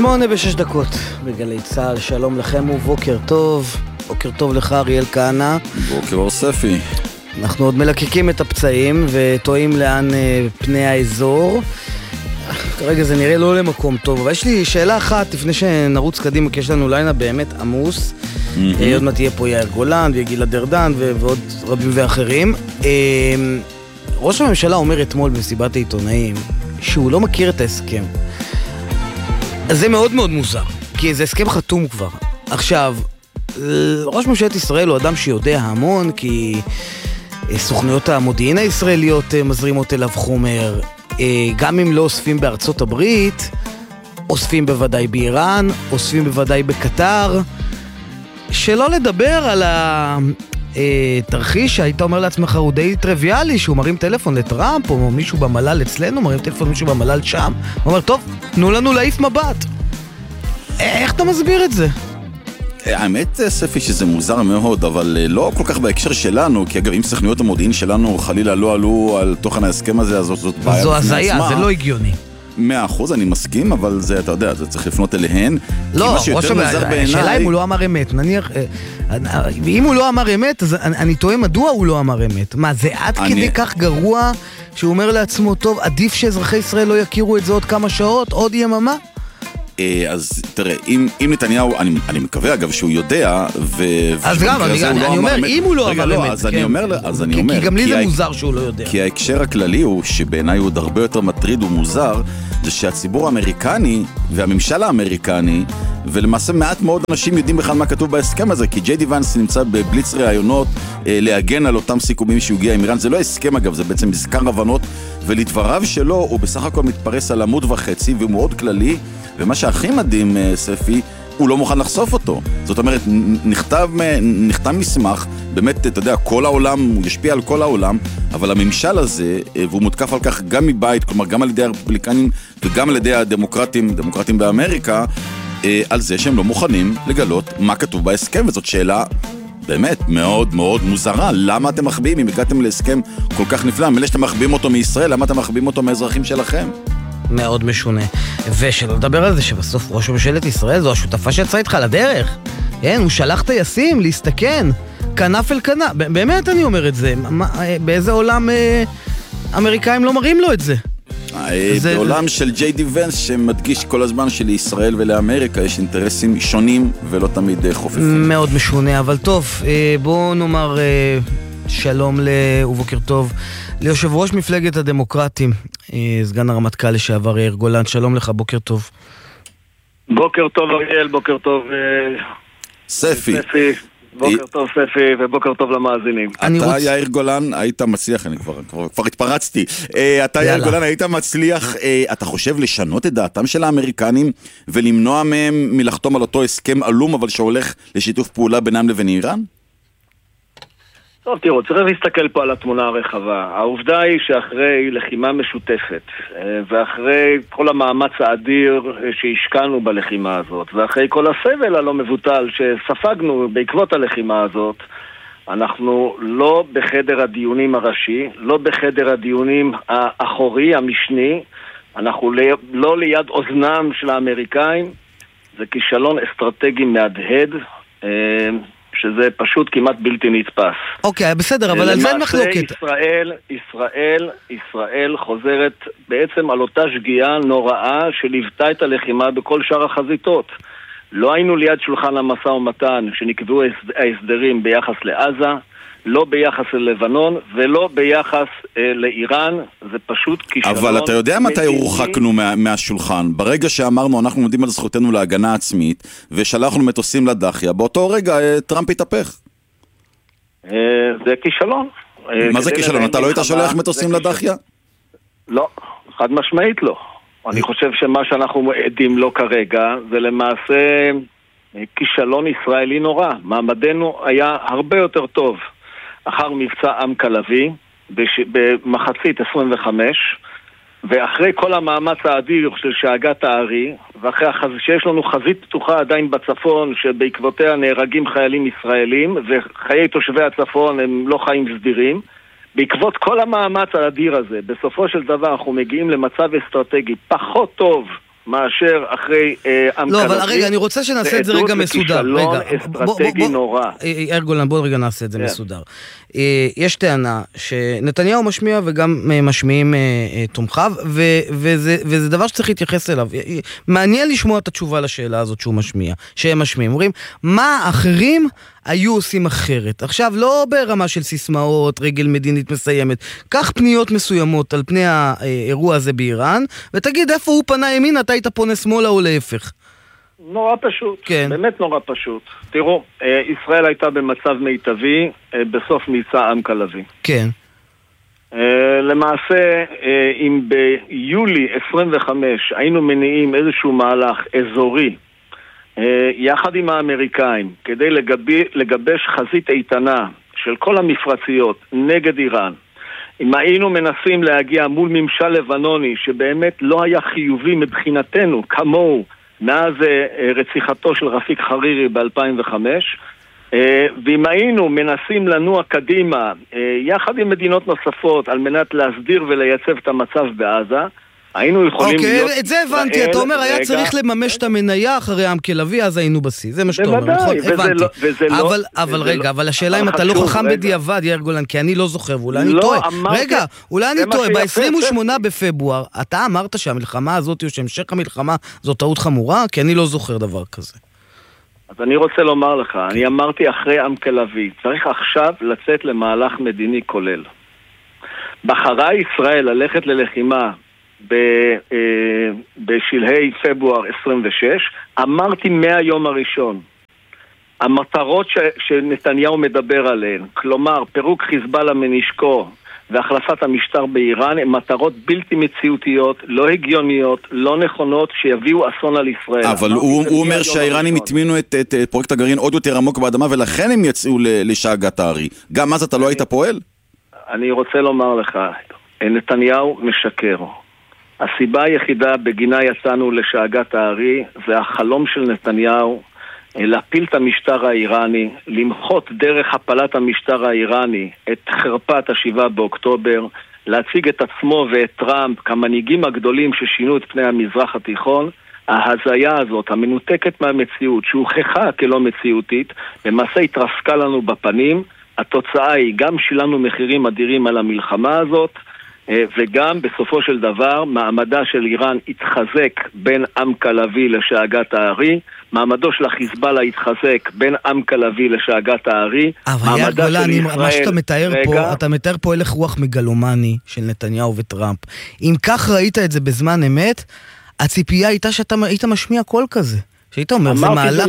8:06 בגלי צהל. שלום לכם ובוקר טוב. בוקר טוב לך אריאל כהנא. בוקר אור ספי. אנחנו עוד מלקקים את הפצעים וטועים לאן פני האזור. כרגע זה נראה לא למקום טוב, אבל יש לי שאלה אחת לפני שנרוץ קדימה, כי יש לנו לילה באמת עמוס. עוד מעט תהיה פה יאיר גולן וגלעד ארדן ועוד רבים ואחרים. ראש הממשלה אומר אתמול במסיבת העיתונאים שהוא לא מכיר את ההסכם. אז זה מאוד מאוד מוזר, כי זה הסכם חתום כבר. עכשיו, ראש ממשלת ישראל הוא אדם שיודע המון, כי סוכנויות המודיעין הישראליות מזרימות אליו חומר. גם אם לא אוספים בארצות הברית, אוספים בוודאי באיראן, אוספים בוודאי בקטר. שלא לדבר על התרחיש שהיית אומר לעצמך הוא די טריוויאלי, שהוא מרים טלפון לטראמפ או מישהו במל"ל אצלנו, מרים טלפון מישהו במל"ל שם, הוא אומר, טוב, תנו לנו להעיף מבט. איך אתה מסביר את זה? האמת ספי שזה מוזר מאוד, אבל לא כל כך בהקשר שלנו, כי אגב אם סוכנויות המודיעין שלנו חלילה לא עלו על תוכן ההסכם הזה, אז זאת בעיה. זו הזיה, זה לא הגיוני. 100%, אני מסכים, אבל זה, אתה יודע, זה צריך לפנות אליהן. לא, השאלה אם הוא לא אמר אמת, נניח, אם הוא לא אמר אמת, אז אני טועה מדוע הוא לא אמר אמת. מה, זה עד כדי כך גרוע שהוא אומר לעצמו, טוב, עדיף שאזרחי ישראל לא יכירו את זה עוד כמה שעות, עוד יממה? אז תראה, אם נתניהו, אני מקווה אגב שהוא יודע, אז גם, אני אומר, אם הוא לא אמר אמת, אז אני אומר, כי גם לי זה מוזר שהוא לא יודע. כי ההקשר הכללי הוא, שבעיניי הוא עוד הרבה יותר מטריד ומוזר, זה שהציבור האמריקני והממשל האמריקני, ולמעשה מעט מאוד אנשים יודעים בכלל מה כתוב בהסכם הזה, כי ג'יי די ונס נמצא בבליץ ראיונות להגן על אותם סיכומים שהוא הגיע עם איראן. זה לא הסכם אגב, זה בעצם מזכר הבנות, ולדבריו שלו הוא בסך הכל מתפרס על עמוד וחצי, והוא מאוד כללי, ומה שהכי מדהים, ספי, הוא לא מוכן לחשוף אותו. זאת אומרת, נכתב מסמך, באמת, אתה יודע, כל העולם, הוא ישפיע על כל העולם, אבל הממשל הזה, והוא מותקף על כך גם מבית, כלומר, גם על ידי הרפובליקנים וגם על ידי דמוקרטים באמריקה, על זה שהם לא מוכנים לגלות מה כתוב בהסכם, וזאת שאלה באמת מאוד מאוד מוזרה. למה אתם מחביאים? אם הגעתם להסכם כל כך נפלא, מלא שאתם מחביאים אותו מישראל, למה אתם מחביאים אותו מהאזרחים שלכם? מאוד משונה. ושלא לדבר על זה שבסוף ראש ממשלת ישראל זו השותפה שיצאה איתך לדרך. כן, הוא שלח טייסים להסתכן, כנף אל כנף. באמת אני אומר את זה. באיזה עולם אמריקאים לא מראים לו את זה? בעולם של ג'יי די ונס שמדגיש כל הזמן שלישראל ולאמריקה יש אינטרסים שונים ולא תמיד חופפים. מאוד משונה, אבל טוב, בואו נאמר שלום ובוקר טוב ליושב ראש מפלגת הדמוקרטים, סגן הרמטכ"ל לשעבר יאיר גולן. שלום לך, בוקר טוב. בוקר טוב אריאל, בוקר טוב ספי. בוקר טוב ספי ובוקר טוב למאזינים. אתה יאיר גולן היית מצליח, אני כבר התפרצתי, אתה יאיר גולן היית מצליח, אתה חושב לשנות את דעתם של האמריקנים ולמנוע מהם מלחתום על אותו הסכם עלום אבל שהולך לשיתוף פעולה בינם לבין איראן? טוב, תראו, צריך להסתכל פה על התמונה הרחבה. העובדה היא שאחרי לחימה משותפת, ואחרי כל המאמץ האדיר שהשקענו בלחימה הזאת, ואחרי כל הסבל הלא מבוטל שספגנו בעקבות הלחימה הזאת, אנחנו לא בחדר הדיונים הראשי, לא בחדר הדיונים האחורי, המשני, אנחנו לא ליד אוזנם של האמריקאים. זה כישלון אסטרטגי מהדהד, שזה פשוט כמעט בלתי נתפס. אוקיי, בסדר, אבל על זה אין מחלוקת. ישראל חוזרת בעצם על אותה שגיאה נוראה שליוותה את הלחימה בכל שאר החזיתות. לא היינו ליד שולחן המשא ומתן שנקבעו ההסדרים ביחס לעזה, לא ביחס ללבנון ולא ביחס לאיראן. זה פשוט כישלון. אבל אתה יודע מתי הורחקנו מהשולחן? ברגע שאמרנו אנחנו עומדים על זכותנו להגנה עצמית ושלחנו מטוסים לדחיה, באותו רגע טראמפ התהפך. זה כישלון. מה זה כישלון? אתה לא היית שולח מטוסים לדחיה? לא, חד משמעית לא. אני חושב שמה שאנחנו עדים לו כרגע זה למעשה כישלון ישראלי נורא. מעמדנו היה הרבה יותר טוב אחר מבצע עם כלבי במחצית 25, ואחרי כל המאמץ האדיר של שאגת הארי, ואחרי שיש לנו חזית פתוחה עדיין בצפון שבעקבותיה נהרגים חיילים ישראלים וחיי תושבי הצפון הם לא חיים סדירים, בעקבות כל המאמץ האדיר הזה בסופו של דבר אנחנו מגיעים למצב אסטרטגי פחות טוב מאשר אחרי עם לא, כלבי. אבל רגע, אני רוצה שנעשה את זה רגע מסודר. לכישלון אסטרטגי נורא. גולן, בוא רגע נעשה את זה מסודר. יש טענה שנתניהו משמיע וגם משמיעים תומכיו, וזה דבר שצריך להתייחס אליו. מעניין לשמוע את התשובה לשאלה הזאת שהם משמיעים. אומרים, מה אחרים היו עושים אחרת? עכשיו, לא ברמה של סיסמאות, רגל מדינית מסיימת. קח פניות מסוימות על פני האירוע הזה באיראן, ותגיד איפה הוא פנה ימין, אתה היית פונה שמאלה או להפך. נורא פשוט, כן. באמת נורא פשוט. תראו, ישראל הייתה במצב מיטבי בסוף מבצע עם כלבי. כן. למעשה, אם ביולי 25 היינו מניעים איזשהו מהלך אזורי, יחד עם האמריקאים, כדי לגבש חזית איתנה של כל המפרציות נגד איראן, אם היינו מנסים להגיע מול ממשל לבנוני שבאמת לא היה חיובי מבחינתנו כמוהו מאז רציחתו של רפיק חרירי ב-2005, ואם היינו מנסים לנוע קדימה יחד עם מדינות נוספות על מנת להסדיר ולייצב את המצב בעזה, היינו יכולים להיות... אוקיי, את זה הבנתי, אתה אומר, היה צריך לממש את המניה אחרי עם כלבי, אז היינו בשיא, זה מה שאתה אומר, נכון? הבנתי. אבל רגע, אבל השאלה אם אתה לא חכם בדיעבד, יאיר גולן, כי אני לא זוכר, ואולי אני טועה. רגע, אולי אני טועה, ב-28 בפברואר, אתה אמרת שהמלחמה הזאת, או שהמשך המלחמה, זו טעות חמורה, כי אני לא זוכר דבר כזה. אז אני רוצה לומר לך, אני אמרתי אחרי עם כלבי, צריך עכשיו לצאת למהלך מדיני כולל. בחרה ישראל ללכת ללחימה בשלהי פברואר 26, אמרתי מהיום הראשון, המטרות שנתניהו מדבר עליהן, כלומר פירוק חיזבאללה מנשקו והחלפת המשטר באיראן, הן מטרות בלתי מציאותיות, לא הגיוניות, לא נכונות, שיביאו אסון על ישראל. אבל הוא אומר שהאיראנים התמינו את פרויקט הגרעין עוד יותר עמוק באדמה, ולכן הם יצאו לשאגת הארי. גם אז אתה לא היית פועל? אני רוצה לומר לך, נתניהו משקר. הסיבה היחידה בגינה יצאנו לשאגת הארי זה החלום של נתניהו להפיל את המשטר האיראני, למחות דרך הפלת המשטר האיראני את חרפת ה7 באוקטובר, להציג את עצמו ואת טראמפ כמנהיגים הגדולים ששינו את פני המזרח התיכון. ההזיה הזאת, המנותקת מהמציאות, שהוכחה כלא מציאותית, למעשה התרסקה לנו בפנים. התוצאה היא, גם שילמנו מחירים אדירים על המלחמה הזאת, וגם בסופו של דבר מעמדה של איראן התחזק בין עם כלבי לשאגת הארי, מעמדו של החיזבאללה התחזק בין עם כלבי לשאגת הארי. אבל יאיר גולן, מה שאתה מתאר פה, אתה מתאר פה הלך רוח מגלומני של נתניהו וטראמפ. אם כך ראית את זה בזמן אמת, הציפייה הייתה שאתה היית משמיע קול כזה. שהיית אומר, זה מהלך...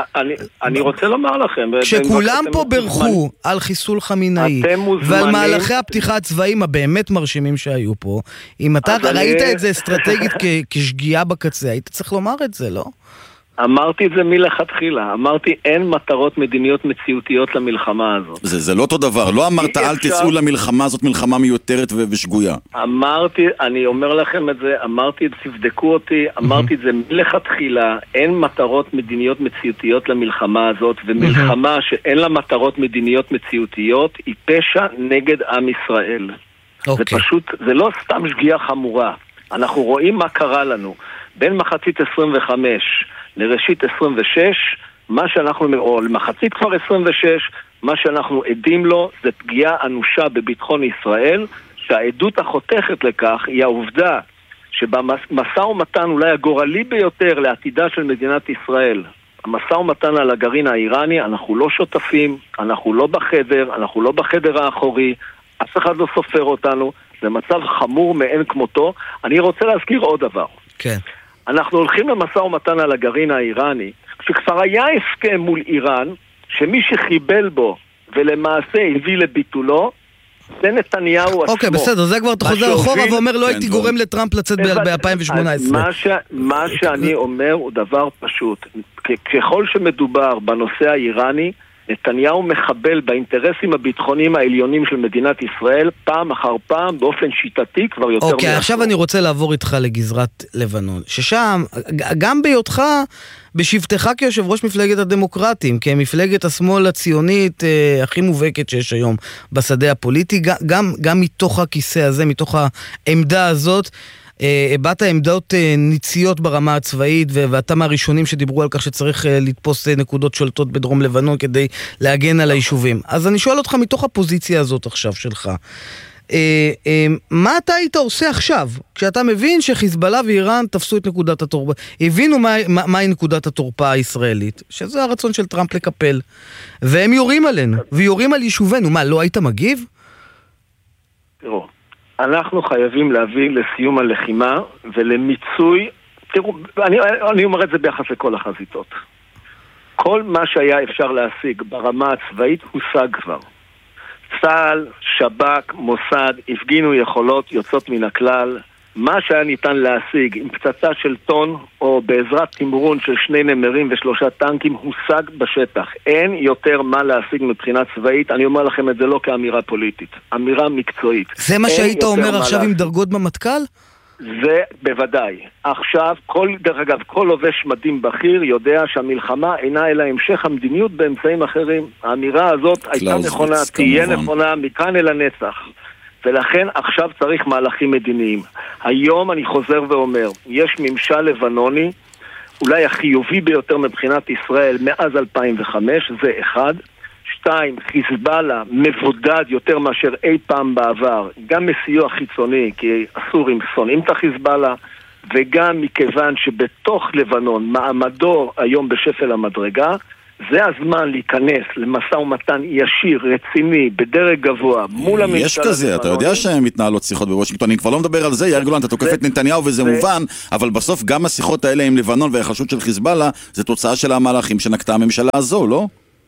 אני רוצה לומר לכם... כשכולם פה ברכו על חיסול חמינאי, ועל מהלכי הפתיחה הצבאיים הבאמת מרשימים שהיו פה, אם אתה ראית את זה אסטרטגית כשגיאה בקצה, היית צריך לומר את זה, לא? אמרתי את זה מלכתחילה, אמרתי אין מטרות מדיניות מציאותיות למלחמה הזאת. זה לא אותו דבר, לא אמרת אל תצאו למלחמה הזאת, מלחמה מיותרת ושגויה. אמרתי, אני אומר לכם את זה, אמרתי, תבדקו אותי, אמרתי את זה מלכתחילה, אין מטרות מדיניות מציאותיות למלחמה הזאת, ומלחמה שאין לה מטרות מדיניות מציאותיות היא פשע נגד עם ישראל. זה פשוט, זה לא סתם שגיאה חמורה. אנחנו רואים מה קרה לנו. בין מחצית 25 לראשית 26, מה שאנחנו, או למחצית כבר 26, מה שאנחנו עדים לו זה פגיעה אנושה בביטחון ישראל, שהעדות החותכת לכך היא העובדה שבמשא ומתן אולי הגורלי ביותר לעתידה של מדינת ישראל, המשא ומתן על הגרעין האיראני, אנחנו לא שותפים, אנחנו לא בחדר האחורי, אף אחד לא סופר אותנו, זה מצב חמור מאין כמותו. אני רוצה להזכיר עוד דבר. כן. אנחנו הולכים למשא ומתן על הגרעין האיראני, כשכבר היה הסכם מול איראן, שמי שחיבל בו ולמעשה הביא לביטולו, זה נתניהו עצמו. אוקיי, בסדר, זה כבר אתה חוזר אחורה ואומר לא הייתי גורם לטראמפ לצאת ב-2018. מה שאני אומר הוא דבר פשוט. ככל שמדובר בנושא האיראני, נתניהו מחבל באינטרסים הביטחוניים העליונים של מדינת ישראל, פעם אחר פעם, באופן שיטתי, כבר יותר... אוקיי, עכשיו אני רוצה לעבור איתך לגזרת לבנון, ששם, גם בהיותך, בשבתך כיושב ראש מפלגת הדמוקרטים, כמפלגת השמאל הציונית הכי מובהקת שיש היום בשדה הפוליטי, גם מתוך הכיסא הזה, מתוך העמדה הזאת, הבאת עמדות ניציות ברמה הצבאית, ואתה מהראשונים שדיברו על כך שצריך לתפוס נקודות שולטות בדרום לבנון כדי להגן על היישובים. אז אני שואל אותך מתוך הפוזיציה הזאת עכשיו שלך, מה אתה היית עושה עכשיו, כשאתה מבין שחיזבאללה ואיראן תפסו את נקודת התורפה, הבינו מהי נקודת התורפה הישראלית, שזה הרצון של טראמפ לקפל, והם יורים עלינו, ויורים על יישובינו, מה, לא היית מגיב? תראו, אנחנו חייבים להביא לסיום הלחימה ולמיצוי, תראו, אני אומר את זה ביחס לכל החזיתות. כל מה שהיה אפשר להשיג ברמה הצבאית הושג כבר. צה"ל, שב"כ, מוסד, הפגינו יכולות יוצאות מן הכלל. מה שהיה ניתן להשיג עם פצצה של טון או בעזרת תמרון של 2 נמרים ו3 טנקים הושג בשטח. אין יותר מה להשיג מבחינה צבאית. אני אומר לכם את זה לא כאמירה פוליטית, אמירה מקצועית. זה מה שהיית אומר עכשיו עם דרגות במטכ"ל? זה בוודאי. עכשיו, דרך אגב, כל לובש מדים בכיר יודע שהמלחמה אינה אלא המשך המדיניות באמצעים אחרים. האמירה הזאת הייתה נכונה, תהיה נכונה, מכאן אל הנצח. ולכן עכשיו צריך מהלכים מדיניים. היום אני חוזר ואומר, יש ממשל לבנוני, אולי החיובי ביותר מבחינת ישראל מאז 2005, זה 1. 2, חיזבאללה מבודד יותר מאשר אי פעם בעבר, גם מסיוע חיצוני, כי הסורים שונאים את החיזבאללה, וגם מכיוון שבתוך לבנון מעמדו היום בשפל המדרגה, זה הזמן להיכנס למשא ומתן ישיר, רציני, בדרג גבוה, מול הממשלה. יש כזה, אתה יודע שהם מתנהלות שיחות בוושינגטון, אני כבר לא מדבר על זה, יאיר גולן, אתה תוקף את נתניהו וזה מובן, אבל בסוף גם השיחות האלה עם לבנון וההחלשות של חיזבאללה, זה תוצאה של המהלכים שנקטה הממשלה הזו, לא?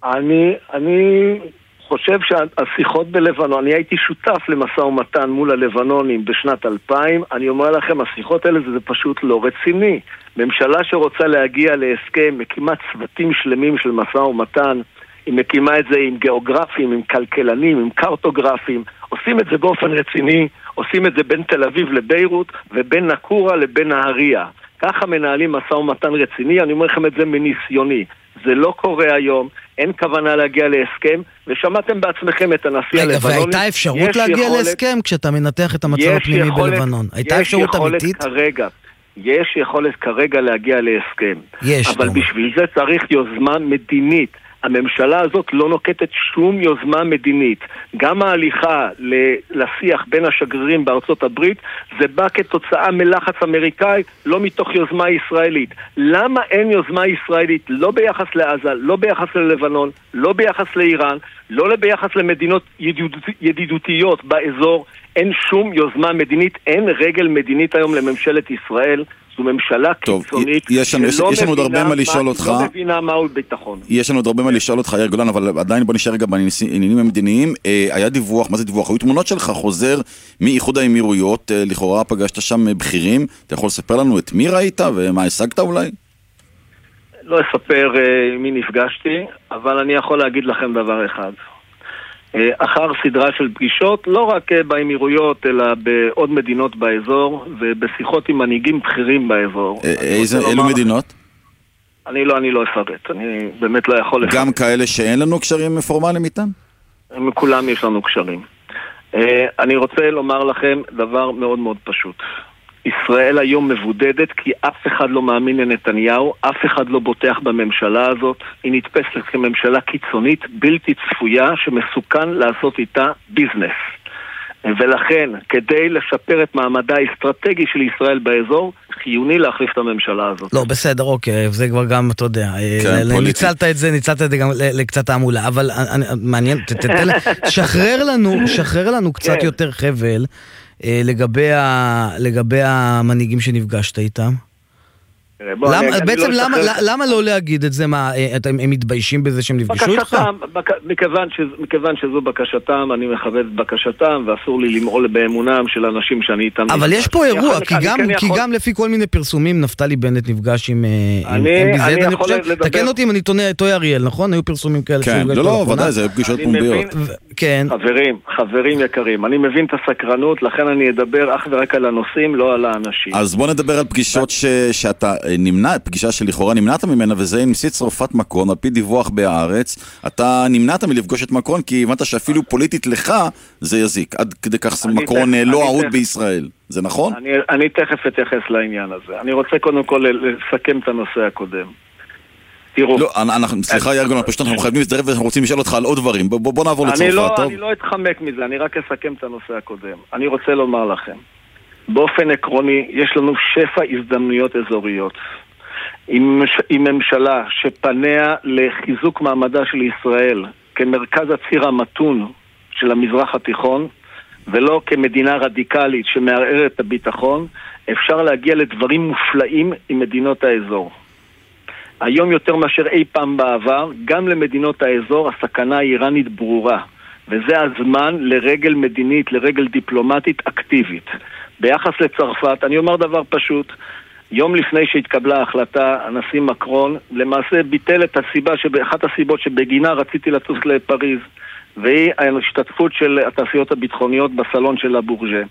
אני חושב שהשיחות בלבנון, אני הייתי שותף למשא ומתן מול הלבנונים בשנת 2000, אני אומר לכם, השיחות האלה זה פשוט לא רציני. ממשלה שרוצה להגיע להסכם, מקימה צוותים שלמים של משא ומתן, היא מקימה את זה עם גיאוגרפים, עם כלכלנים, עם קרטוגרפים, עושים את זה באופן רציני, עושים את זה בין תל אביב לביירות ובין נקורה לבין נהריה. ככה מנהלים משא ומתן רציני, אני אומר לכם את זה מניסיוני. זה לא קורה היום, אין כוונה להגיע להסכם, ושמעתם בעצמכם את הנשיא הלבנוני. והייתה אפשרות להגיע להסכם כשאתה מנתח את המצב הפנימי בלבנון? הייתה אפשרות אמיתית? יש יכולת כרגע להגיע להסכם. אבל בשביל זה צריך יוזמה מדינית. הממשלה הזאת לא נוקטת שום יוזמה מדינית. גם ההליכה לשיח בין השגרירים בארצות הברית, זה בא כתוצאה מלחץ אמריקאי, לא מתוך יוזמה ישראלית. למה אין יוזמה ישראלית? לא ביחס לעזה, לא ביחס ללבנון, לא ביחס לאיראן, לא ביחס למדינות ידידותיות באזור. אין שום יוזמה מדינית, אין רגל מדינית היום לממשלת ישראל. זו ממשלה קיצונית שלא מבינה מהו ביטחון. יש לנו עוד הרבה מה לשאול אותך, יאיר גולן, אבל עדיין בוא נשאר רגע בעניינים המדיניים. היה דיווח, מה זה דיווח? היו תמונות שלך חוזר מאיחוד האמירויות, לכאורה פגשת שם בכירים, אתה יכול לספר לנו את מי ראית ומה השגת אולי? לא אספר מי נפגשתי, אבל אני יכול להגיד לכם דבר אחד. אחר סדרה של פגישות, לא רק באמירויות, אלא בעוד מדינות באזור, ובשיחות עם מנהיגים בכירים באזור. אילו מדינות? אני לא אפרט, אני באמת לא יכול לפרט. גם כאלה שאין לנו קשרים פורמליים איתם? מכולם יש לנו קשרים. אני רוצה לומר לכם דבר מאוד מאוד פשוט. ישראל היום מבודדת כי אף אחד לא מאמין לנתניהו, אף אחד לא בוטח בממשלה הזאת. היא נתפסת כממשלה קיצונית, בלתי צפויה, שמסוכן לעשות איתה ביזנס. ולכן, כדי לשפר את מעמדה האסטרטגי של ישראל באזור, חיוני להחליף את הממשלה הזאת. לא, בסדר, אוקיי, זה כבר גם, אתה יודע, ניצלת את זה גם לקצת העמולה, אבל מעניין, שחרר לנו קצת יותר חבל, לגבי המנהיגים שנפגשת איתם? בעצם למה לא להגיד את זה? הם מתביישים בזה שהם נפגשו איתך? מכיוון שזו בקשתם, אני מכבד את בקשתם, ואסור לי למעול באמונם של אנשים שאני איתם. אבל יש פה אירוע, כי גם לפי כל מיני פרסומים, נפתלי בנט נפגש עם ביזד, אני חושב, תקן אותי אם אני טועה אריאל, נכון? היו פרסומים כאלה. כן, לא, ודאי, זה פגישות פומביות. חברים יקרים, אני מבין את הסקרנות, לכן אני אדבר אך ורק על הנושאים, לא על האנשים. אז בוא נדבר על פגישות שאתה פגישה שלכאורה נמנעת ממנה, וזה עם נשיא צרפת מקרון, על פי דיווח בהארץ, אתה נמנעת מלפגוש את מקרון, כי הבנת שאפילו פוליטית לך זה יזיק, עד כדי כך מקרון לא אהוד בישראל. זה נכון? אני תכף אתייחס לעניין הזה. אני רוצה קודם כל לסכם את הנושא הקודם. תראו. לא, סליחה יאיר גולן, פשוט אנחנו חייבים להצטרף ואנחנו רוצים לשאול אותך על עוד דברים. בוא נעבור לצרפת, טוב? אני לא אתחמק מזה, אני רק אסכם את הנושא הקודם. אני רוצה לומר לכם, באופן עקרוני, יש לנו שפע הזדמנויות אזוריות. עם ממשלה שפניה לחיזוק מעמדה של ישראל כמרכז הציר המתון של המזרח התיכון, ולא כמדינה רדיקלית שמערערת את הביטחון, אפשר להגיע לדברים מופלאים עם מדינות האזור. היום יותר מאשר אי פעם בעבר, גם למדינות האזור הסכנה האיראנית ברורה, וזה הזמן לרגל מדינית, לרגל דיפלומטית אקטיבית. ביחס לצרפת, אני אומר דבר פשוט, יום לפני שהתקבלה ההחלטה, הנשיא מקרון למעשה ביטל את הסיבה, אחת הסיבות שבגינה רציתי לטוס לפריז, והיא ההשתתפות של התעשיות הביטחוניות בסלון של הבורג'ה.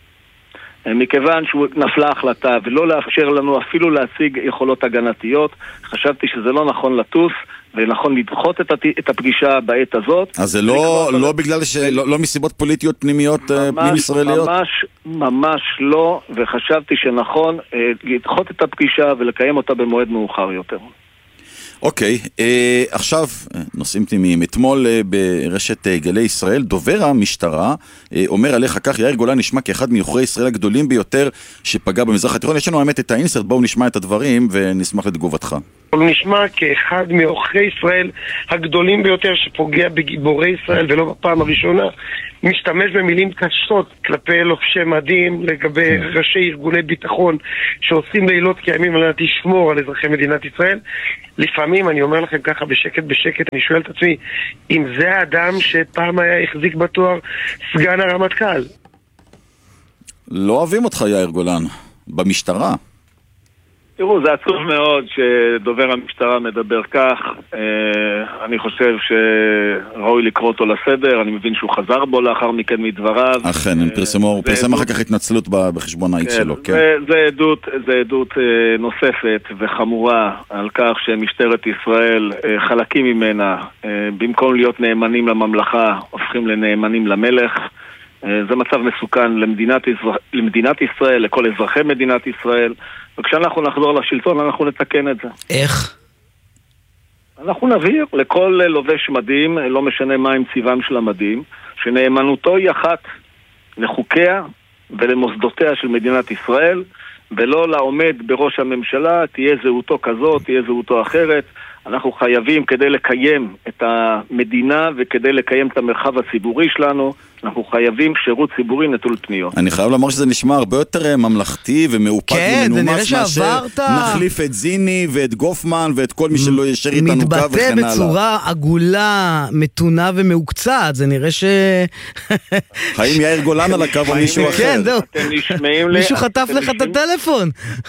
מכיוון שהוא נפלה החלטה ולא לאפשר לנו אפילו להציג יכולות הגנתיות, חשבתי שזה לא נכון לטוס ונכון לדחות את הפגישה בעת הזאת. אז זה לא בגלל לא מסיבות פוליטיות פנימיות פנים ישראליות? ממש לא, וחשבתי שנכון לדחות את הפגישה ולקיים אותה במועד מאוחר יותר. אוקיי, עכשיו נושאים תימיים. אתמול ברשת גלי ישראל, דובר המשטרה אומר עליך כך, יאיר גולן נשמע כאחד מיוחרי ישראל הגדולים ביותר שפגע במזרח התיכון. יש לנו האמת את האינסרט, בואו נשמע את הדברים ונשמח לתגובתך. הוא נשמע כאחד מעוכרי ישראל הגדולים ביותר שפוגע בגיבורי ישראל, ולא בפעם הראשונה. משתמש במילים קשות כלפי לובשי מדים, לגבי ראשי ארגוני ביטחון שעושים לילות כימים על מנת לשמור על אזרחי מדינת ישראל. לפעמים, אני אומר לכם ככה בשקט, אני שואל את עצמי, אם זה האדם שפעם היה החזיק בתואר סגן הרמטכ"ל. לא אוהבים אותך יאיר גולן, במשטרה. תראו, זה עצוב מאוד שדובר המשטרה מדבר כך. אני חושב שראוי לקרוא אותו לסדר. אני מבין שהוא חזר בו לאחר מכן מדבריו. אכן, הוא פרסם אחר כך התנצלות בחשבון האיקס שלו. זה עדות נוספת וחמורה על כך שמשטרת ישראל, חלקים ממנה, במקום להיות נאמנים לממלכה, הופכים לנאמנים למלך. זה מצב מסוכן למדינת ישראל, לכל אזרחי מדינת ישראל. וכשאנחנו נחזור לשלטון, אנחנו נתקן את זה. איך? אנחנו נבהיר לכל לובש מדים, לא משנה מה עם צבעם של המדים, שנאמנותו היא אחת לחוקיה ולמוסדותיה של מדינת ישראל, ולא לעומד בראש הממשלה, תהיה זהותו כזאת, תהיה זהותו אחרת. אנחנו חייבים כדי לקיים את המדינה וכדי לקיים את המרחב הציבורי שלנו, אנחנו חייבים שירות ציבורי נטול פניות. אני חייב לומר שזה נשמע הרבה יותר ממלכתי ומאופק ומנומס מאשר נחליף את זיני ואת גופמן ואת כל מי שלא ישר איתנו קו וכן הלאה. מתבטא בצורה עגולה, מתונה ומאוקצת, זה נראה האם יאיר גולן על הקו או מישהו אחר? כן, זהו. מישהו חטף לך את הטלפון.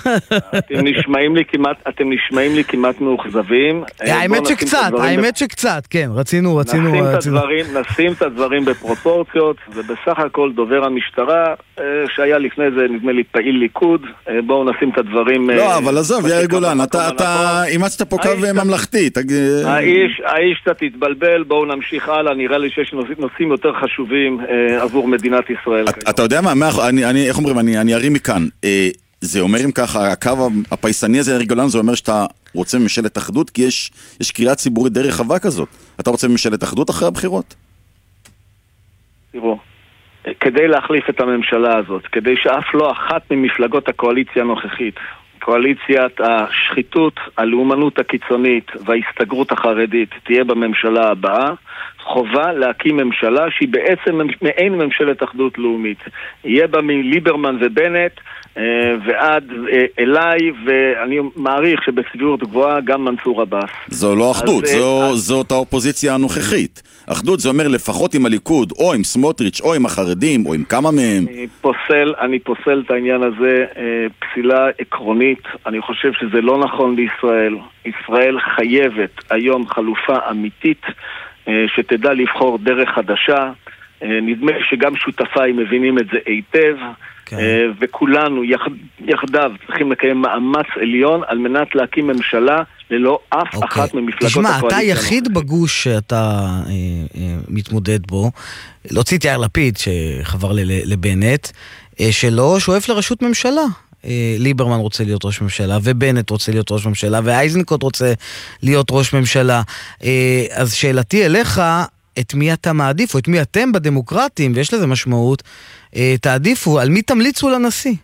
אתם נשמעים לי כמעט מאוכזבים. האמת שקצת, כן, רצינו. נשים את הדברים בפרופורציות. ובסך הכל דובר המשטרה שהיה לפני זה נדמה לי פעיל ליכוד. בואו נשים את הדברים. לא, אבל עזוב יאיר גולן, אתה אימצת פה קו ממלכתי. האיש קצת התבלבל. בואו נמשיך הלאה, נראה לי שיש נושאים יותר חשובים עבור מדינת ישראל. אתה יודע מה, איך אומרים, אני ארים מכאן. זה אומר אם ככה, הקו הפייסני הזה יאיר גולן, זה אומר שאתה רוצה ממשלת אחדות, כי יש קריאה ציבורית די רחבה כזאת. אתה רוצה ממשלת אחדות אחרי הבחירות? תראו, כדי להחליף את הממשלה הזאת, כדי שאף לא אחת ממפלגות הקואליציה הנוכחית, קואליציית השחיתות, הלאומנות הקיצונית וההסתגרות החרדית תהיה בממשלה הבאה, חובה להקים ממשלה שהיא בעצם מעין ממשלת אחדות לאומית. יהיה בה מליברמן ובנט ועד אליי, ואני מעריך שבסבירות גבוהה גם מנסור עבאס. זו לא אחדות, זאת האופוזיציה הנוכחית. אחדות זה אומר לפחות עם הליכוד, או עם סמוטריץ', או עם החרדים, או עם כמה מהם. אני פוסל את העניין הזה פסילה עקרונית. אני חושב שזה לא נכון לישראל. ישראל חייבת היום חלופה אמיתית שתדע לבחור דרך חדשה, נדמה שגם שותפיי מבינים את זה היטב, וכולנו יחדיו צריכים לקיים מאמץ עליון על מנת להקים ממשלה ללא אף אחת ממפלגות הקואליציה. תשמע, אתה היחיד בגוש שאתה מתמודד בו, להוציא את יאיר לפיד שחבר לבנט, שלא שואף לראשות ממשלה. ליברמן רוצה להיות ראש ממשלה, ובנט רוצה להיות ראש ממשלה, ואייזנקוט רוצה להיות ראש ממשלה. אז שאלתי אליך, את מי אתה מעדיף, או את מי אתם בדמוקרטים, ויש לזה משמעות, תעדיפו, על מי תמליצו לנשיא?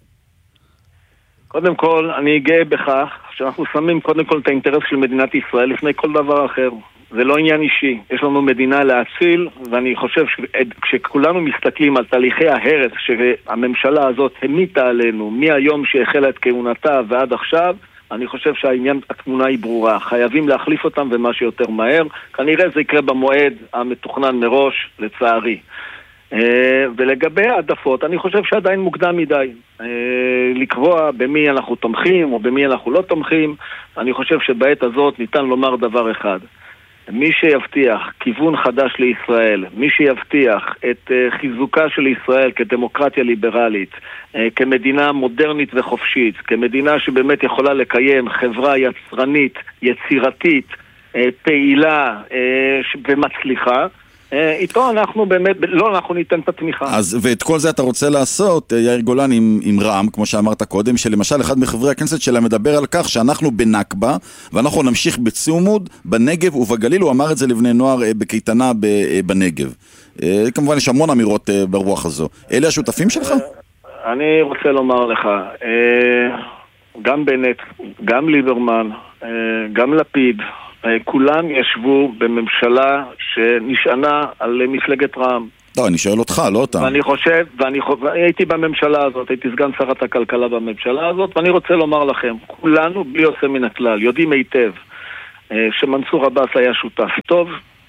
קודם כל, אני גאה בכך שאנחנו שמים קודם כל את האינטרס של מדינת ישראל לפני כל דבר אחר. זה לא עניין אישי. יש לנו מדינה להציל, ואני חושב שכשכולנו מסתכלים על תהליכי ההרס שהממשלה הזאת המיטה עלינו, מהיום שהחלה את כהונתה ועד עכשיו, אני חושב התמונה היא ברורה. חייבים להחליף אותם ומה שיותר מהר. כנראה זה יקרה במועד המתוכנן מראש, לצערי. ולגבי העדפות, אני חושב שעדיין מוקדם מדי לקבוע במי אנחנו תומכים או במי אנחנו לא תומכים. אני חושב שבעת הזאת ניתן לומר דבר אחד: מי שיבטיח כיוון חדש לישראל, מי שיבטיח את חיזוקה של ישראל כדמוקרטיה ליברלית, כמדינה מודרנית וחופשית, כמדינה שבאמת יכולה לקיים חברה יצרנית, יצירתית, פעילה ומצליחה, איתו אנחנו באמת, לא, אנחנו ניתן את התמיכה. אז, ואת כל זה אתה רוצה לעשות, יאיר גולן, עם רע"מ, כמו שאמרת קודם, שלמשל אחד מחברי הכנסת שלה מדבר על כך שאנחנו בנקבה, ואנחנו נמשיך בצומוד בנגב ובגליל, הוא אמר את זה לבני נוער בקייטנה בנגב. כמובן יש המון אמירות ברוח הזו. אלה השותפים שלך? אני רוצה לומר לך, גם בנט, גם ליברמן, גם לפיד, כולם ישבו בממשלה שנשענה על מפלגת רע"מ. לא, אני שואל אותך, לא אותם. ואני חושב, הייתי בממשלה הזאת, הייתי סגן שרת הכלכלה בממשלה הזאת, ואני רוצה לומר לכם, כולנו בלי עושה מן הכלל, יודעים היטב שמנסור עבאס היה שותף טוב,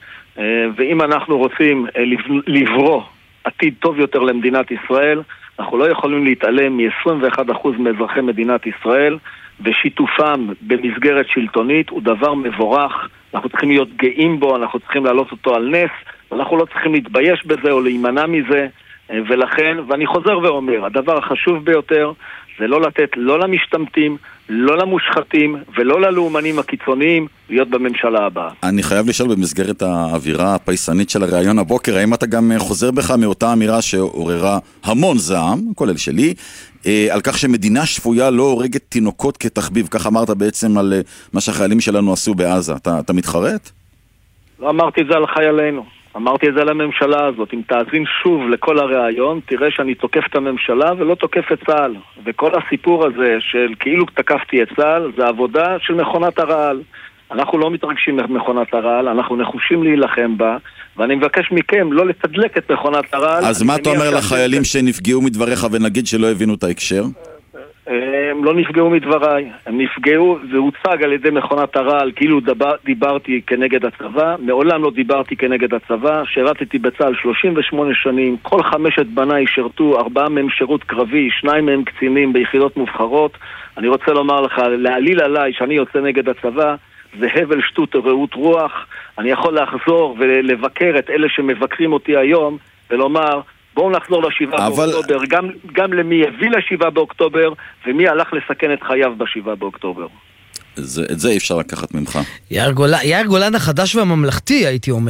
ואם אנחנו רוצים לברוא עתיד טוב יותר למדינת ישראל, אנחנו לא יכולים להתעלם מ-21% מאזרחי מדינת ישראל, ושיתופם במסגרת שלטונית הוא דבר מבורך. אנחנו צריכים להיות גאים בו, אנחנו צריכים להעלות אותו על נס, אנחנו לא צריכים להתבייש בזה או להימנע מזה, ולכן, ואני חוזר ואומר, הדבר החשוב ביותר זה לא לתת לא למשתמטים, לא למושחתים ולא ללאומנים הקיצוניים להיות בממשלה הבאה. אני חייב לשאול במסגרת האווירה הפייסנית של הרעיון הבוקר, האם אתה גם חוזר בך מאותה אמירה שעוררה המון זעם, כולל שלי, על כך שמדינה שפויה לא הורגת תינוקות כתחביב, כך אמרת בעצם על מה שהחיילים שלנו עשו בעזה. אתה מתחרט? לא אמרתי את זה על חיילינו, אמרתי את זה על הממשלה הזאת. אם תאזין שוב לכל הרעיון, תראה שאני תוקף את הממשלה ולא תוקף את צה"ל. וכל הסיפור הזה של כאילו תקפתי את צה"ל, זה עבודה של מכונת הרעל. אנחנו לא מתרגשים ממכונת הרעל, אנחנו נחושים להילחם בה, ואני מבקש מכם לא לתדלק את מכונת הרעל. אז מה אתה אומר לחיילים שנפגעו מדבריך, ונגיד שלא הבינו את ההקשר? הם לא נפגעו מדבריי, הם נפגעו, זה הוצג על ידי מכונת הרעל, כאילו דיברתי כנגד הצבא. מעולם לא דיברתי כנגד הצבא, שירתתי בצה"ל 38 שנים, כל 5 בניי שירתו, 4 מהם שירות קרבי, 2 מהם קצינים ביחידות מובחרות. אני רוצה לומר לך, להעליל עליי שאני יוצא נגד הצבא, זה הבל שטות רעות רוח. אני יכול לחזור ולבקר את אלה שמבקרים אותי היום, ולומר, בואו נחזור ל7 באוקטובר, גם למי הביא ל7 באוקטובר, ומי הלך לסכן את חייו ב7 באוקטובר. את זה אי אפשר לקחת ממך. יאיר גולן החדש והממלכתי, הייתי אומר,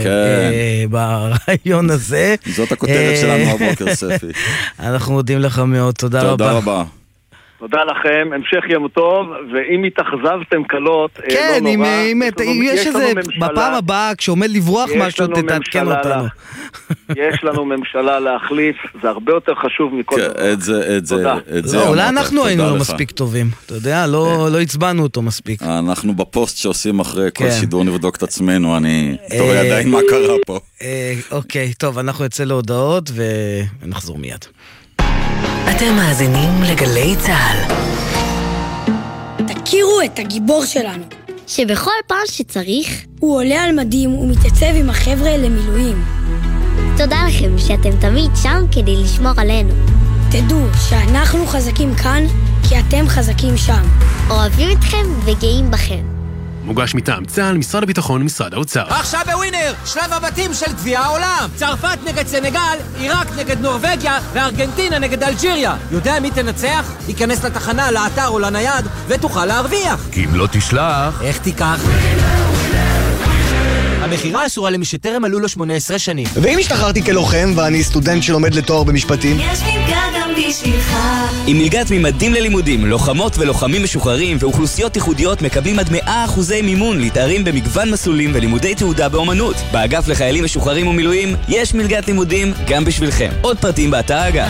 ברעיון הזה. זאת הכותרת שלנו הבוקר, ספי. אנחנו מודים לך מאוד, תודה רבה. תודה רבה. תודה לכם, המשך יום טוב, ואם התאכזבתם קלות, כן, לא נורא. יש איזה, בפעם הבאה, כשעומד לברוח משהו, תתעדכן אותנו. יש לנו ממשלה להחליף, זה הרבה יותר חשוב מכל דבר. את זה. אולי אנחנו היינו לא מספיק טובים, אתה יודע, לא הצבענו אותו מספיק. אנחנו בפוסט שעושים אחרי כל שידור נבדוק את עצמנו, אני תורא עדיין מה קרה פה. אוקיי, טוב, אנחנו יצא להודעות ונחזור מיד. אתם מאזינים לגלי צהל. תכירו את הגיבור שלנו, שבכל פעם שצריך הוא עולה על מדים ומתייצב עם החבר'ה למילואים. תודה לכם שאתם תמיד שם כדי לשמור עלינו. תדעו שאנחנו חזקים כאן כי אתם חזקים שם. אוהבים אתכם וגאים בכם. מוגש מטעם צה"ל, משרד הביטחון ומשרד האוצר. עכשיו בווינר, שלב הבתים של גביע העולם. צרפת נגד סנגל, עיראק נגד נורווגיה וארגנטינה נגד אלג'יריה. יודע מי תנצח? ייכנס לתחנה, לאתר או לנייד ותוכל להרוויח. כי אם לא תשלח... איך תיקח? המחירה אסורה למי שטרם מלאו לו 18 שנים. ואם השתחררתי כלוחם ואני סטודנט שלומד לתואר במשפטים? יש מלגה גם בשבילך. עם מלגת ממדים ללימודים, לוחמות ולוחמים משוחררים ואוכלוסיות ייחודיות מקבלים עד 100% מימון להתארים במגוון מסלולים ולימודי תעודה באומנות. באגף לחיילים משוחררים ומילואים יש מלגת לימודים גם בשבילכם. עוד פרטים באתר האגף.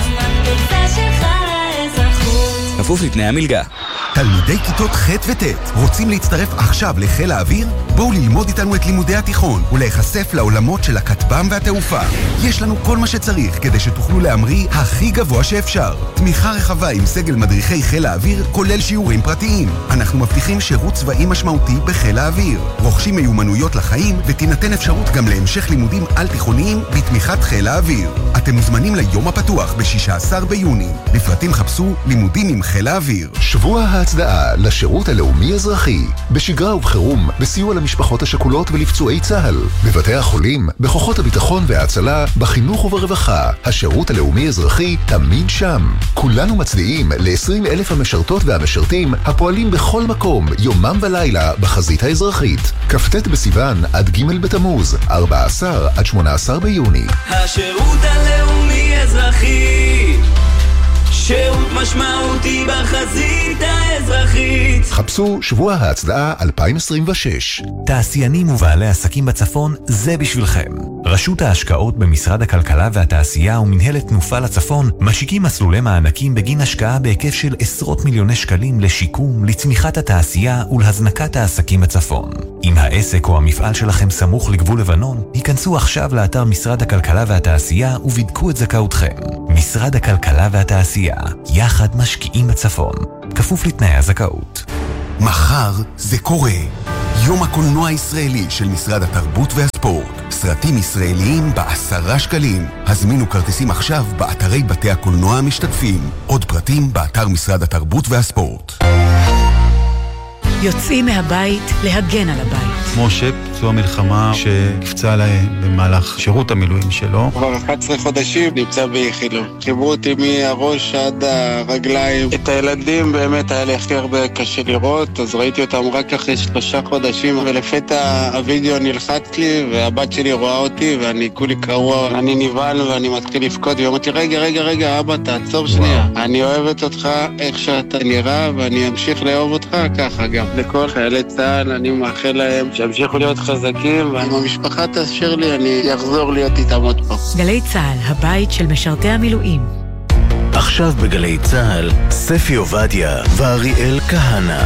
כפוף לתנאי המלגה. תלמידי כיתות ח' וט' רוצים להצטרף עכשיו לחיל האוויר? בואו ללמוד איתנו את לימודי התיכון ולהיחשף לעולמות של הכטב"ם והתעופה. יש לנו כל מה שצריך כדי שתוכלו להמריא הכי גבוה שאפשר. תמיכה רחבה עם סגל מדריכי חיל האוויר, כולל שיעורים פרטיים. אנחנו מבטיחים שירות צבאי משמעותי בחיל האוויר. רוכשים מיומנויות לחיים ותינתן אפשרות גם להמשך לימודים על תיכוניים בתמיכת חיל האוויר. אתם מוזמנים ליום הפתוח ב-16 ביוני. לפרטים חפשו לימודים עם חיל האוויר. שבוע ההצדעה לשירות הלאומי-אזרחי, בשגרה ובחירום, בסיוע למשפחות השכולות ולפצועי צה"ל, בבתי החולים, בכוחות הביטחון וההצלה, בחינוך וברווחה. השירות הלאומי-אזרחי תמיד שם. כולנו מצדיעים ל-20,000 המשרתות והמשרתים הפועלים בכל מקום, יומם ולילה, בחזית האזרחית. כ"ט בסיוון עד ג' בתמוז, 14 עד 18 ביוני. השירות הלאומי-אזרחי, שירות משמעותי בחזית האזרחית. חפשו שבוע ההצדעה 2026. תעשיינים ובעלי עסקים בצפון, זה בשבילכם. רשות ההשקעות במשרד הכלכלה והתעשייה ומנהלת תנופה לצפון משיקים מסלולי מענקים בגין השקעה בהיקף של עשרות מיליוני שקלים לשיקום, לצמיחת התעשייה ולהזנקת העסקים בצפון. אם העסק או המפעל שלכם סמוך לגבול לבנון, היכנסו עכשיו לאתר משרד הכלכלה והתעשייה ובדקו את זכאותכם. משרד הכלכלה והתעשייה, יחד משקיעים בצפון, כפוף לתנאי הזכאות. מחר זה קורה. יום הקולנוע הישראלי של משרד התרבות והספורט. סרטים ישראליים ב10 שקלים. הזמינו כרטיסים עכשיו באתרי בתי הקולנוע המשתתפים. עוד פרטים באתר משרד התרבות והספורט. יוצאים מהבית להגן על הבית. משה, פצוע מלחמה שנפצע במהלך שירות המילואים שלו. כבר 11 חודשים נמצא ביחילו. חיברו אותי מהראש עד הרגליים. את הילדים באמת היה לי הכי הרבה קשה לראות, אז ראיתי אותם רק אחרי 3 חודשים, ולפתע הווידאו נלחץ לי, והבת שלי רואה אותי, ואני כולי קרוע. אני נבהל ואני מתחיל לבכות, ואומרתי, רגע, אבא, תעצור שנייה. אני אוהבת אותך איך שאתה נראה, ואני אמשיך לאהוב אותך ככה גם. לכל חיילי צה"ל אני מאחל להם שימשיכו להיות חזקים, ואם המשפחה תאשר לי, אני אחזור להיות איתם עוד פעם. גלי צה"ל, הבית של משרתי המילואים. עכשיו בגלי צה"ל, ספי עובדיה ואריאל כהנה.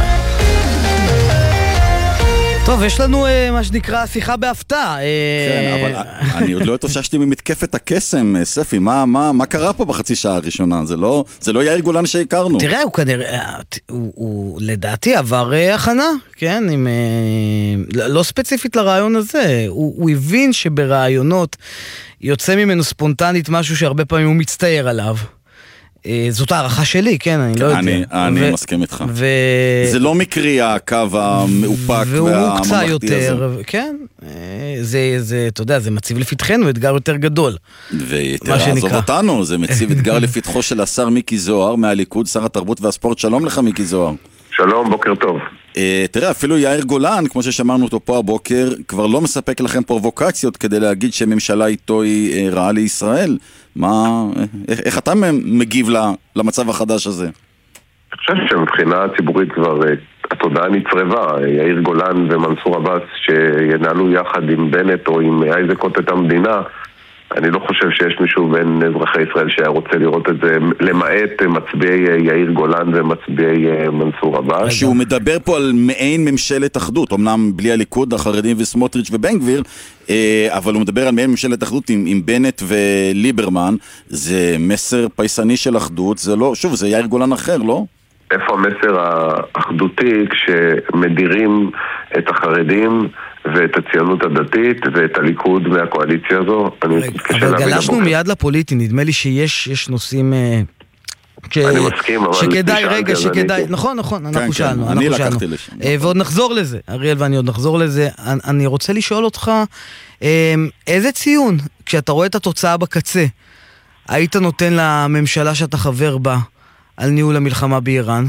טוב, יש לנו מה שנקרא שיחה בהפתעה. כן, אבל אני עוד לא התאוששתי ממתקפת הקסם, ספי, מה קרה פה בחצי שעה הראשונה? זה לא יאיר גולן שהכרנו. תראה, הוא כנראה, הוא לדעתי עבר הכנה, כן, לא ספציפית לרעיון הזה, הוא הבין שברעיונות יוצא ממנו ספונטנית משהו שהרבה פעמים הוא מצטער עליו. זאת הערכה שלי, כן, אני לא יודע. אני מסכים איתך. זה לא מקרי הקו המאופק והוא מוקצה יותר, כן. זה, אתה יודע, זה מציב לפתחנו אתגר יותר גדול. ותעזוב אותנו, זה מציב אתגר לפתחו של השר מיקי זוהר מהליכוד, שר התרבות והספורט. שלום לך מיקי זוהר. שלום, בוקר טוב. תראה, אפילו יאיר גולן, כמו ששמענו אותו פה הבוקר, כבר לא מספק לכם פרובוקציות כדי להגיד שממשלה איתו היא רעה לישראל. איך אתה מגיב למצב החדש הזה? אני חושב שמבחינה ציבורית כבר התודעה נצרבה. יאיר גולן ומנסור עבאס שינהלו יחד עם בנט או עם איזקות את המדינה, אני לא חושב שיש מישהו בין אזרחי ישראל שהיה רוצה לראות את זה, למעט מצביעי יאיר גולן ומצביעי מנסור עבאס. שהוא מדבר פה על מעין ממשלת אחדות, אמנם בלי הליכוד, החרדים וסמוטריץ' ובן גביר, אבל הוא מדבר על מעין ממשלת אחדות עם בנט וליברמן. זה מסר פייסני של אחדות, זה לא, שוב, זה יאיר גולן אחר, לא? איפה המסר האחדותי כשמדירים את החרדים ואת הציונות הדתית ואת הליכוד מהקואליציה הזו? אבל גלשנו מיד לפוליטי, נדמה לי שיש נושאים אני מסכים, אבל... שכדאי, רגע, שכדאי, נכון, אנחנו שאלנו. אני לקחתי לשם. ועוד נחזור לזה, אריאל ואני עוד נחזור לזה. אני רוצה לשאול אותך, איזה ציון, כשאתה רואה את התוצאה בקצה, היית נותן לממשלה שאתה חבר בה, על ניהול המלחמה באיראן?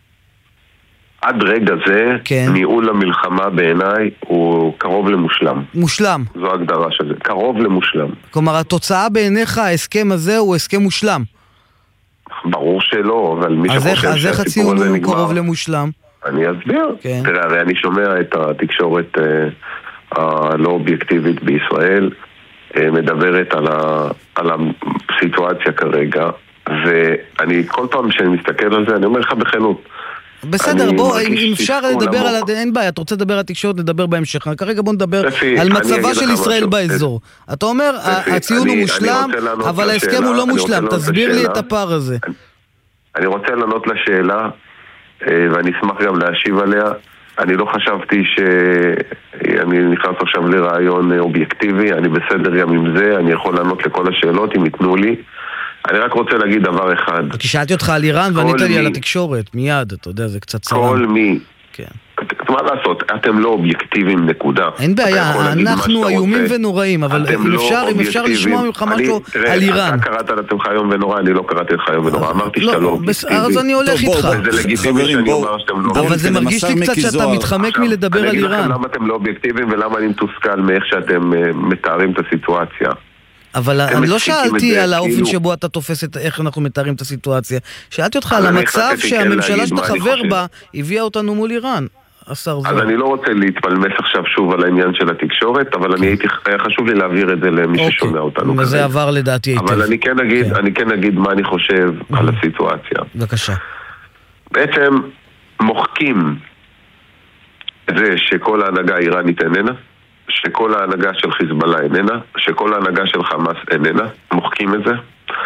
עד רגע זה, ניהול המלחמה בעיניי הוא קרוב למושלם. מושלם. זו הגדרה של זה, קרוב למושלם. כלומר, התוצאה בעיניך, ההסכם הזה הוא הסכם מושלם. ברור שלא, אבל מי שחושב שהסיפור הזה נגמר... אז איך הציון הוא קרוב למושלם? אני אסביר. תראה, הרי אני שומע את התקשורת הלא אובייקטיבית בישראל, מדברת על הסיטואציה כרגע, ואני כל פעם שאני מסתכל על זה, אני אומר לך בכנות, בסדר, בוא, אם אפשר לדבר על... אין בעיה, אתה רוצה לדבר על התקשורת, נדבר בהמשך. כרגע בוא נדבר על מצבה של ישראל באזור. אתה אומר, הציון הוא מושלם, אבל ההסכם הוא לא מושלם. תסביר לי את הפער הזה. אני רוצה לענות לשאלה, ואני אשמח גם להשיב עליה. אני לא חשבתי שאני נכנס עכשיו לרעיון אובייקטיבי, אני בסדר גם עם זה, אני יכול לענות לכל השאלות אם ייתנו לי. אני רק רוצה להגיד דבר אחד. כי שאלתי אותך על איראן וענית לי על התקשורת, מיד, אתה יודע, זה קצת צרם. כל מי. מה לעשות, אתם לא אובייקטיביים, נקודה. אין בעיה, אנחנו איומים ונוראים, אבל אם אפשר לשמוע ממך משהו על איראן. אתה קראת על עצמך איום ונורא, אני לא קראתי לך איום ונורא, אמרתי שאתה לא אובייקטיבי. אז אני הולך איתך. זה לגיטימי שאני אומר שאתם לא אובייקטיביים. אבל זה מרגיש לי קצת שאתה מתחמק מלדבר על איראן. אני אגיד לכם למה אתם לא אובייקטיביים ולמה אני מתוסכל מאיך שאתם מתארים את הסיטואציה. אבל אני לא שאלתי על האופן שבו אתה תופס את איך אנחנו מתארים את הסיטואציה. שאלתי אותך על המצב שהממשלה שאתה חבר בה הביאה אותנו מול איראן. אז אני לא רוצה להתפלמס עכשיו שוב על העניין של התקשורת, אבל היה חשוב לי להעביר את זה למי ששומע אותנו. וזה עבר לדעתי היטב. אבל אני כן אגיד מה אני חושב על הסיטואציה. בבקשה. בעצם מוחקים את זה שכל ההנהגה האיראנית איננה, שכל ההנהגה של חיזבאללה איננה, שכל ההנהגה של חמאס איננה, מוחקים את זה.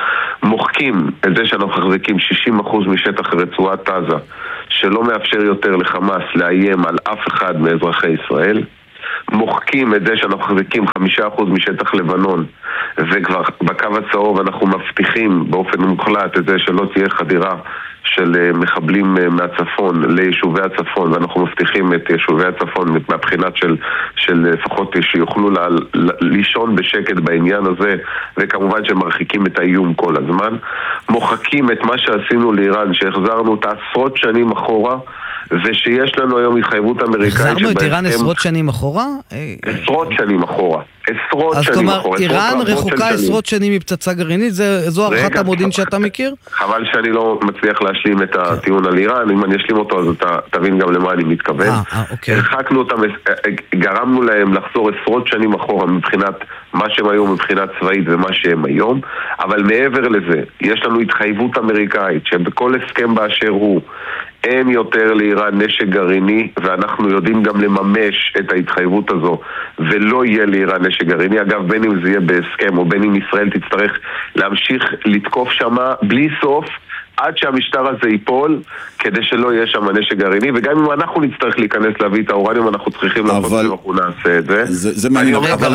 מוחקים את זה שאנחנו מחזיקים 60% משטח רצועת עזה, שלא מאפשר יותר לחמאס לאיים על אף אחד מאזרחי ישראל. מוחקים את זה שאנחנו מחזיקים 5% משטח לבנון, וכבר בקו הצהוב אנחנו מבטיחים באופן מוחלט את זה שלא תהיה חדירה של מחבלים מהצפון ליישובי הצפון, ואנחנו מבטיחים את יישובי הצפון מהבחינת של לפחות שיוכלו לישון בשקט בעניין הזה, וכמובן שמרחיקים את האיום כל הזמן. מוחקים את מה שעשינו לאיראן, שהחזרנו אותה עשרות שנים אחורה, ושיש לנו היום התחייבות אמריקאית. החזרנו את איראן עשרות שנים אחורה? עשרות שנים אחורה. אז כלומר, איראן רחוקה עשרות שנים מפצצה גרעינית, זו הערכת המודיעין שאתה מכיר? חבל שאני לא מצליח להשלים את הטיעון על איראן, אם אני אשלים אותו אז אתה תבין גם למה אני מתכוון. הרחקנו אותם, גרמנו להם לחזור עשרות שנים אחורה מבחינת מה שהם היו מבחינה צבאית ומה שהם היום, אבל מעבר לזה, יש לנו התחייבות אמריקאית שבכל הסכם באשר הוא אין יותר לאיראן נשק גרעיני, ואנחנו יודעים גם לממש את ההתחייבות הזו, ולא יהיה לאיראן נשק גרעיני. אגב, בין אם זה יהיה בהסכם או בין אם ישראל תצטרך להמשיך לתקוף שמה בלי סוף עד שהמשטר הזה ייפול, כדי שלא יהיה שם נשק גרעיני, וגם אם אנחנו נצטרך להיכנס להביא את האורניום, אנחנו צריכים לעשות ואנחנו נעשה את זה. זה מעניין.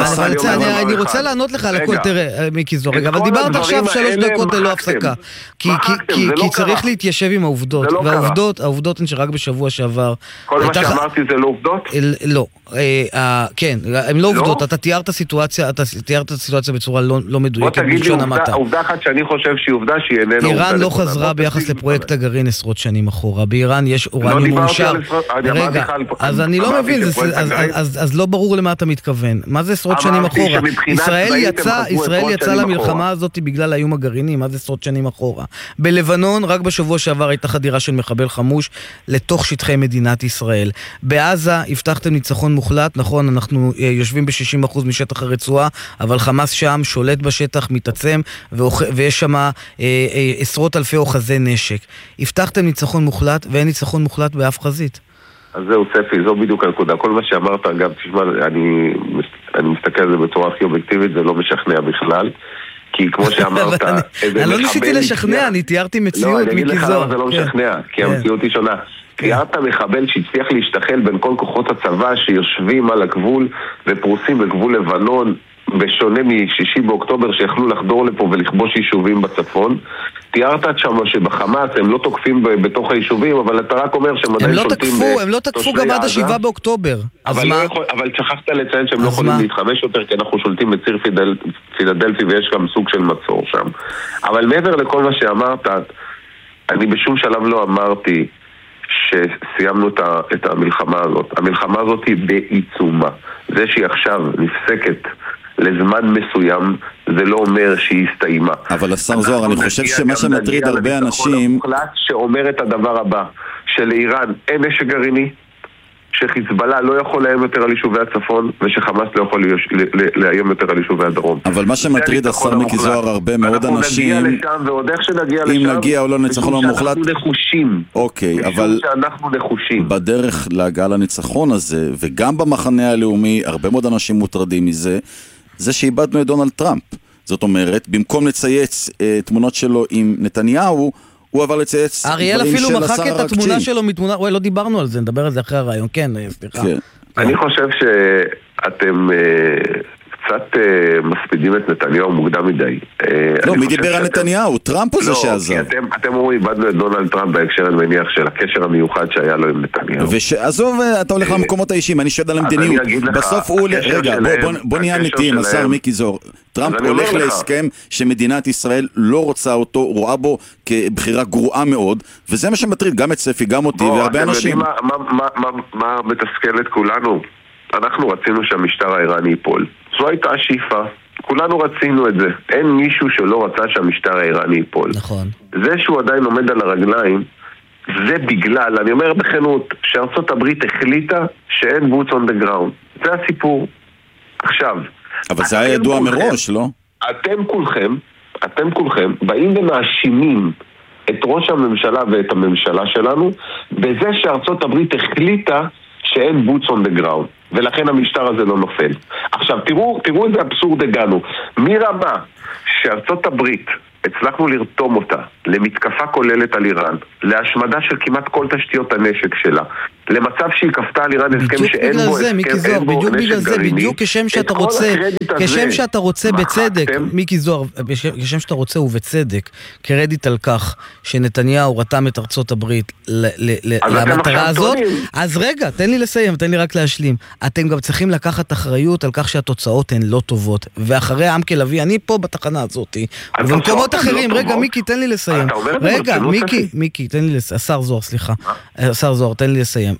אני רוצה לענות לך על הכל, תראה, מיקי זו, רגע, אבל דיברת עכשיו 3 דקות ללא הפסקה. כי צריך להתיישב עם העובדות, והעובדות הן שרק בשבוע שעבר... כל מה שאמרתי זה לא עובדות? לא. כן, הן לא עובדות. אתה תיארת סיטואציה בצורה לא מדויקת. בוא תגיד לי עובדה אחת שאני חושב שהיא עובדה שהיא איננה איראן לא חזרה ביחס לפרויקט הגרעין עשרות שנים אחורה. באיראן יש אורניום מאושר. רגע, אז אני לא מבין, אז לא ברור למה אתה מתכוון. מה זה עשרות שנים אחורה? ישראל יצא למלחמה הזאת בגלל האיום הגרעיני, מה זה עשרות שנים אחורה? בלבנון, רק בשבוע שעבר הייתה חדירה של מחבל חמוש לתוך שטחי מדינת ישראל. בעזה הבטחתם ניצחון מוחלט, נכון, אנחנו יושבים ב-60% משטח הרצועה, אבל חמאס שם שולט בשטח, מתעצם, ויש שם עשרות אלפי אוחזי נשק. הבטחתם ניצחון מוחלט, ואין ניצחון מוחלט באף חזית. אז זהו, ספי, זו בדיוק הנקודה. כל מה שאמרת, אגב, תשמע, אני מסתכל על זה בצורה הכי אובייקטיבית, זה לא משכנע בכלל, כי כמו שאמרת... אני לא ניסיתי לשכנע, אני תיארתי מציאות, מיקי זו. לא, אני אגיד לך למה זה לא משכנע, כי המציאות היא שונה. תיארת מחבל שהצליח להשתחל בין כל כוחות הצבא שיושבים על הגבול ופרוסים בגבול לבנון, בשונה מ6 באוקטובר שיכלו לחדור לפה ולכבוש יישובים בצפון. תיארת שם שבחמאס הם לא תוקפים בתוך היישובים, אבל אתה רק אומר שהם עדיין שולטים הם לא תקפו גם עד 7 באוקטובר. אבל שכחת לציין שהם לא יכולים להתחמש יותר, כי אנחנו שולטים בציר פילדלפי ויש גם סוג של מצור שם. אבל מעבר לכל מה שאמרת, אני בשום שלב לא אמרתי שסיימנו את המלחמה הזאת. המלחמה הזאת היא בעיצומה. זה שהיא עכשיו נפסקת לזמן מסוים, זה לא אומר שהיא הסתיימה. אבל השר זוהר, אני חושב שמה שמטריד הרבה אנשים... שאומר את הדבר הבא, שלאיראן אין נשק גרעיני, שחיזבאללה לא יכול לאיים יותר על יישובי הצפון, ושחמאס לא יכול לאיים יותר על יישובי הדרום. אבל מה שמטריד השר מיקי זוהר הרבה מאוד אנשים... אנחנו נגיע לשם, ועוד איך שנגיע לשם... אם נגיע או לא ניצחון המוחלט... שאנחנו נחושים. אוקיי, אבל... שאנחנו נחושים. בדרך להגעה לניצחון הזה, וגם במחנה הלאומי, הרבה מאוד אנשים מוטרדים מזה, זה שאיבדנו את דונלד טראמפ. זאת אומרת, במקום לצייץ תמונות שלו עם נתניהו, הוא עבר לצייץ אריאל אפילו מחק את התמונה שלו מתמונה, לא דיברנו על זה, נדבר על זה אחרי הרעיון, כן, סליחה. אני חושב שאתם קצת מספידים את נתניהו מוקדם מדי. לא, מי דיבר על נתניהו? טראמפ הוא זה שעזר. אתם אומרים, איבדנו את דונלד טראמפ בהקשר, אני מניח, של הקשר המיוחד שהיה לו עם נתניהו. עזוב, אתה הולך למקומות האישיים, אני שואל על המדיניות. בסוף הוא... רגע, בוא נהיה אמיתיים, השר מיקי זוהר. טראמפ הולך להסכם שמדינת ישראל לא רוצה אותו, רואה בו כבחירה גרועה מאוד, וזה מה שמטריד גם את ספי, גם אותי, והרבה אנשים. מה מתסכל את כולנו? אנחנו רצינו שהמשטר האיראני ייפול. זו הייתה השאיפה. כולנו רצינו את זה. אין מישהו שלא רצה שהמשטר האיראני ייפול. נכון. זה שהוא עדיין עומד על הרגליים, זה בגלל, אני אומר בכנות, שארצות הברית החליטה שאין boots on the ground. זה הסיפור. עכשיו. אבל זה היה ידוע מראש, לא? אתם כולכם באים ומאשימים את ראש הממשלה ואת הממשלה שלנו, בזה שארצות הברית החליטה שאין boots on the ground. ולכן המשטר הזה לא נופל. עכשיו, תראו איזה אבסורד הגענו. מרמה שארצות הברית, הצלחנו לרתום אותה למתקפה כוללת על איראן, להשמדה של כמעט כל תשתיות הנשק שלה, למצב שהיא כפתה על איראן הסכם שאין בו נשק גרעיני. בדיוק כשם שאתה רוצה בצדק, מיקי זוהר, כשם שאתה רוצה ובצדק, קרדיט על כך שנתניהו רתם את ארצות הברית למטרה הזאת. אז רגע, תן לי לסיים, תן לי רק להשלים. אתם גם צריכים לקחת אחריות על כך שהתוצאות הן לא טובות, ואחרי עמקה לוי, אני פה בתחנה הזאת, ובמקומות אחרים, רגע, מיקי, תן לי לסיים. רגע, מיקי, תן לי לסיים. השר זוהר, סליחה. השר זוהר, תן לי לסיים.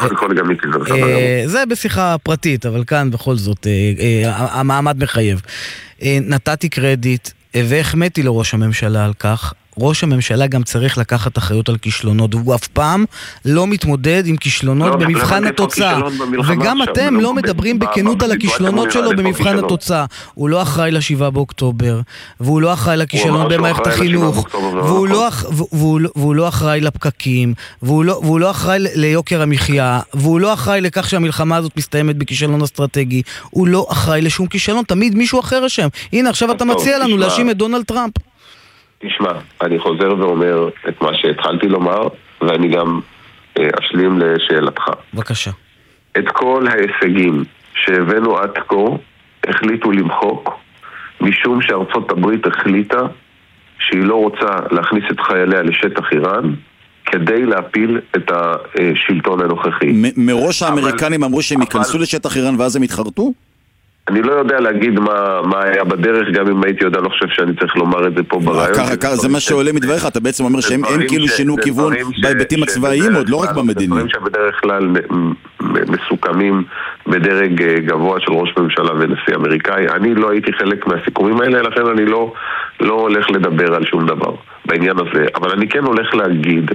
זה בשיחה פרטית, אבל כאן בכל זאת המעמד מחייב. נתתי קרדיט והחמאתי לראש הממשלה על כך. ראש הממשלה גם צריך לקחת אחריות על כישלונות, והוא אף פעם לא מתמודד עם כישלונות במבחן התוצאה. וגם אתם לא מדברים בכנות על הכישלונות שלו במבחן התוצאה. הוא לא אחראי ל7 באוקטובר, והוא לא אחראי לכישלון במערכת החינוך, והוא לא אחראי לפקקים, והוא לא אחראי ליוקר המחיה, והוא לא אחראי לכך שהמלחמה הזאת מסתיימת בכישלון אסטרטגי. הוא לא אחראי לשום כישלון, תמיד מישהו אחר אשם. הנה, עכשיו אתה מציע לנו להאשים את דונלד טראמפ. תשמע, אני חוזר ואומר את מה שהתחלתי לומר, ואני גם אשלים לשאלתך. בבקשה. את כל ההישגים שהבאנו עד כה, החליטו למחוק, משום שארצות הברית החליטה שהיא לא רוצה להכניס את חייליה לשטח איראן, כדי להפיל את השלטון הנוכחי. מראש האמריקנים אמרו שהם ייכנסו לשטח איראן ואז הם התחרטו? אני לא יודע להגיד מה היה בדרך, גם אם הייתי יודע, לא חושב שאני צריך לומר את זה פה ברעיון. זה מה שעולה מדבריך, אתה בעצם אומר שהם כאילו שינו כיוון בהיבטים הצבאיים, עוד לא רק במדיניות. דברים שבדרך כלל מסוכמים בדרג גבוה של ראש ממשלה ונשיא אמריקאי. אני לא הייתי חלק מהסיכומים האלה, לכן אני לא הולך לדבר על שום דבר בעניין הזה. אבל אני כן הולך להגיד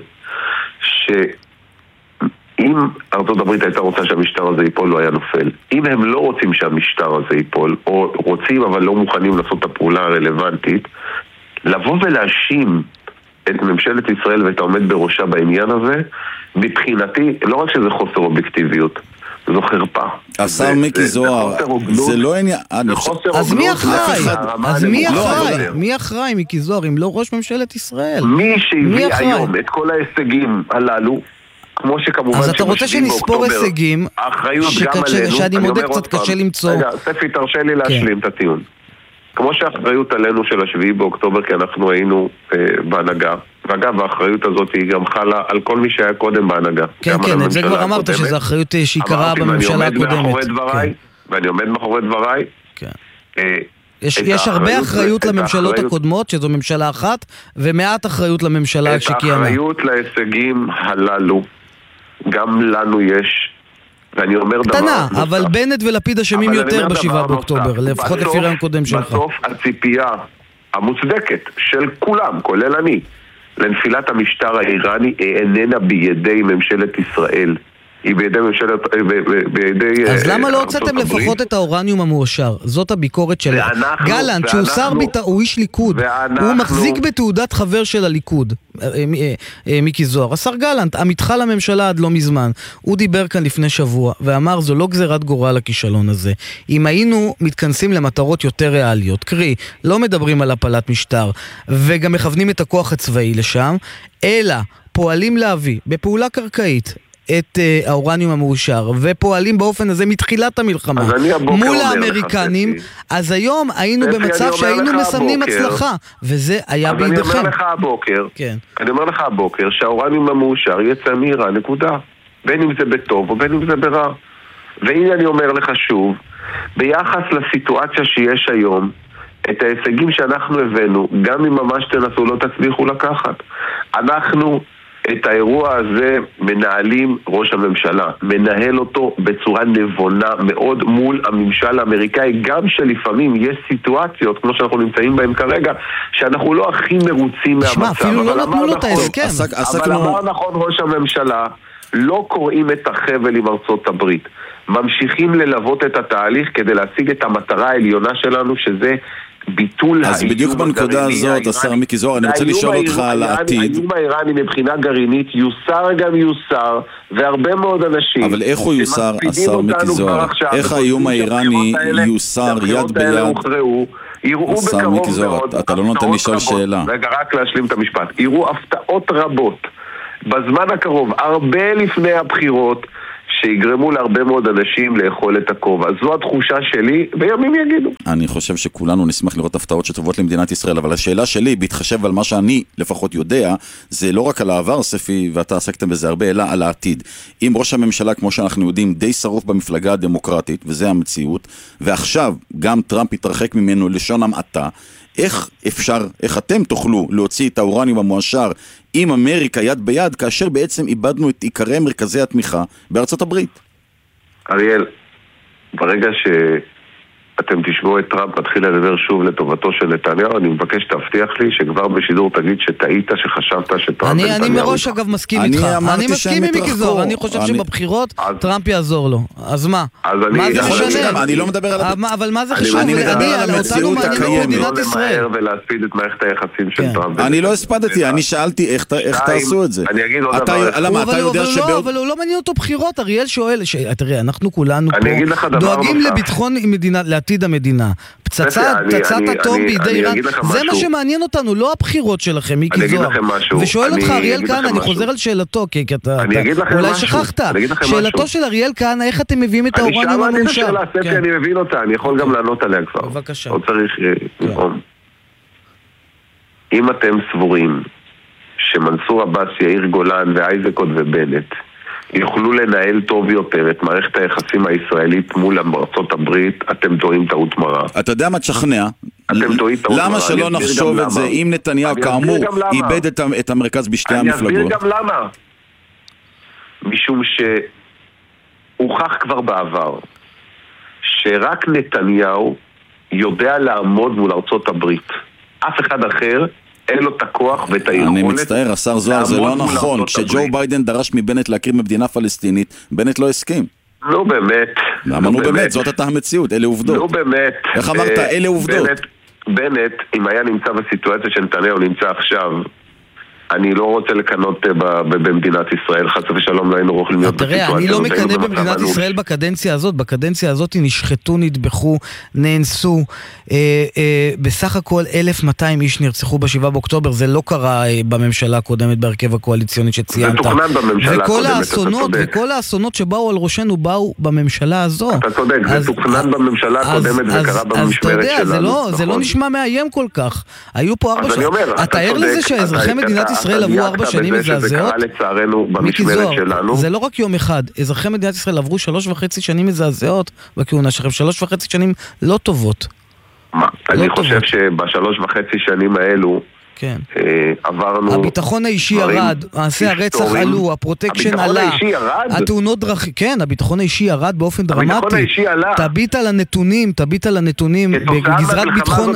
אם ארצות הברית הייתה רוצה שהמשטר הזה ייפול, לא היה נופל. אם הם לא רוצים שהמשטר הזה ייפול, או רוצים אבל לא מוכנים לעשות את הפעולה הרלוונטית, לבוא ולהאשים את ממשלת ישראל ואת העומד בראשה בעניין הזה, מבחינתי, לא רק שזה חוסר אובייקטיביות, זו חרפה. השר מיקי זוהר, זה לא עניין... אז מי אחראי? מי אחראי, מיקי זוהר, אם לא ראש ממשלת ישראל? מי שהביא היום את כל ההישגים הללו, כמו שכמובן... אז אתה רוצה שנספור הישגים, האחריות גם עלינו, שאני מודה קצת קשה למצוא... רגע, ספי, תרשה לי להשלים את הטיעון. כמו שהאחריות עלינו של השביעי באוקטובר, כי אנחנו היינו בהנהגה, ואגב, האחריות הזאת היא גם חלה על כל מי שהיה קודם בהנהגה. כן, כן, את זה כבר אמרת שזו אחריות שעיקרה בממשלה הקודמת. ואני עומד מאחורי דבריי. יש הרבה אחריות לממשלות הקודמות, שזו ממשלה אחת, ומעט אחריות לממשלה שכיהנה. את האחריות להישגים הללו, גם לנו יש, ואני אומר דבר... קטנה, אבל בנט ולפיד אשמים יותר ב7 באוקטובר, לפחות לפי רעיון קודם שלך. בסוף הציפייה המוצדקת של כולם, כולל אני, לנפילת המשטר האיראני איננה בידי ממשלת ישראל. היא בידי ממשלת... אז למה לא הוצאתם לפחות את האורניום המאושר? זאת הביקורת שלך. גלנט, שהוא שר ביטחון, הוא איש ליכוד. הוא מחזיק בתעודת חבר של הליכוד. מיקי זוהר. השר גלנט, עמיתך לממשלה עד לא מזמן. הוא דיבר כאן לפני שבוע, ואמר, זו לא גזירת גורל הכישלון הזה. אם היינו מתכנסים למטרות יותר ריאליות, קרי, לא מדברים על הפלת משטר, וגם מכוונים את הכוח הצבאי לשם, אלא פועלים להביא, בפעולה קרקעית, את האורניום המאושר, ופועלים באופן הזה מתחילת המלחמה מול האמריקנים, אז היום היינו במצב שהיינו מסמנים הצלחה, וזה היה בידיכם. אז אני אומר לך הבוקר שהאורניום המאושר יצא מהירה, נקודה. בין אם זה בטוב או בין אם זה ברע. והנה אני אומר לך שוב, ביחס לסיטואציה שיש היום, את ההישגים שאנחנו הבאנו, גם אם ממש תנסו לא תצליחו לקחת. אנחנו את האירוע הזה מנהלים ראש הממשלה, מנהל אותו בצורה נבונה מאוד מול הממשל האמריקאי, גם שלפעמים יש סיטואציות, כמו שאנחנו נמצאים בהם כרגע, שאנחנו לא הכי מרוצים מהמצב. אפילו לא נתנו לו את ההסכם. אבל אמר נכון ראש הממשלה, לא קוראים את החבל עם ארצות הברית. ממשיכים ללוות את התהליך כדי להשיג את המטרה העליונה שלנו, שזה ביטול אז בדיוק בנקודה הזאת, השר מיקי זוהר, אני רוצה לשאול אותך על העתיד. האיום האיראני מבחינה גרעינית יוסר גם יוסר, והרבה מאוד אנשים... אבל איך הוא יוסר, השר מיקי זוהר? איך האיום האיראני יוסר יד ביד? יראו בקרוב מאוד... אתה לא נותן לשאול שאלה. רגע, רק להשלים את המשפט. יראו הפתעות רבות בזמן הקרוב, הרבה לפני הבחירות, שיגרמו להרבה מאוד אנשים לאכול את הכובע. זו התחושה שלי, וימים יגידו. אני חושב שכולנו נשמח לראות הפתעות שטובות למדינת ישראל, אבל השאלה שלי, בהתחשב על מה שאני לפחות יודע, זה לא רק על העבר, ספי, ואתה עסקתם בזה הרבה, אלא על העתיד. אם ראש הממשלה, כמו שאנחנו יודעים, די שרוף במפלגה הדמוקרטית, וזה המציאות, ועכשיו גם טראמפ התרחק ממנו לשון המעטה, איך אתם תוכלו להוציא את האורניום המואשר עם אמריקה יד ביד, כאשר בעצם איבדנו את עיקרי מרכזי התמיכה בארצות הברית? אריאל, ברגע שאתם תשמעו את טראמפ מתחיל לדבר שוב לטובתו של נתניהו, אני מבקש תבטיח לי שכבר בשידור תגיד שטעית, שחשבת שטראמפ... אני מראש אגב מסכים איתך. אני מסכים עם מיקי זוהר, אני חושב שבבחירות טראמפ יעזור לו. אז מה? מה זה משנה? אני לא מדבר על... אבל מה זה חשוב? אני מדבר על המציאות הקיימת. ולהספיד את מערכת היחסים של טראמפ. אני לא הספדתי, אני שאלתי איך תעשו את זה. אני אגיד עוד דבר. למה, אתה יודע שבעוד... אבל הוא לא מעניין אותו בחירות, אריאל שואל, תראה, אנחנו כולנו פה דואגים לביטחון מדינה, לעתיד המדינה. פצצת אטום בידי איראן, זה מה שמעניין אותנו, לא הבחירות שלכם, מיקי זוהר. ושואל אותך אריאל כהנא, אני חוזר על שאלתו, כי אתה אולי שכחת. שאלתו של אריאל כהנא, איך אתם מביאים את האורניום המאושר? אני מבין אותה, אני יכול גם לענות עליה כבר. בבקשה. לא צריך לראות. אם אתם סבורים שמנסור עבאס, יאיר גולן ואייזקוט ובנט יוכלו לנהל טוב יותר את מערכת היחסים הישראלית מול ארצות הברית, אתם טועים טעות מרה. אתה יודע מה תשכנע? למה שלא נחשוב את זה אם נתניהו כאמור איבד את המרכז בשתי המפלגות? אני אסביר גם למה. משום שהוכח כבר בעבר שרק נתניהו יודע לעמוד מול ארצות הברית. אף אחד אחר אין לו את הכוח ואת היכולת. אני מצטער, השר זוהר, זה לא נכון. כשג'ו ביידן דרש מבנט להכיר במדינה פלסטינית, בנט לא הסכים. לא באמת. למה נו באמת? זאת הייתה המציאות, אלה עובדות. לא באמת. איך אמרת? אלה עובדות. בנט, אם היה נמצא בסיטואציה שנתניהו נמצא עכשיו, אני לא רוצה לקנות במדינת ישראל, חס ושלום לא היינו רוכלים להיות בסיטואציה. תראה, אני לא מקנה במדינת ישראל בקדנציה הזאת, בקדנציה הזאת נשחטו, נדבחו, נאנסו, בסך הכל 1,200 איש נרצחו ב7 באוקטובר, זה לא קרה בממשלה הקודמת, בהרכב הקואליציוני שציינת. זה תוכנן בממשלה הקודמת, וכל האסונות שבאו על ראשנו באו בממשלה הזו. אתה צודק, זה תוכנן בממשלה הקודמת וקרה במשמרת שלנו. זה לא נשמע מאיים כל כך. היו פה 4 שנים. אתה ער לזה שאזרחי מדינת ישראל עברו 4 שנים מזעזעות? מיקי זוהר, זה לא רק יום אחד. אזרחי מדינת ישראל עברו 3.5 שנים מזעזעות בכהונה שלכם. 3.5 שנים לא טובות. אני חושב שב3.5 שנים האלו עברנו... הביטחון האישי ירד, מעשי הרצח עלו, הפרוטקשן עלה, התאונות דרכים, כן, הביטחון האישי ירד באופן דרמטי. תביט על הנתונים, בגזרת ביטחון,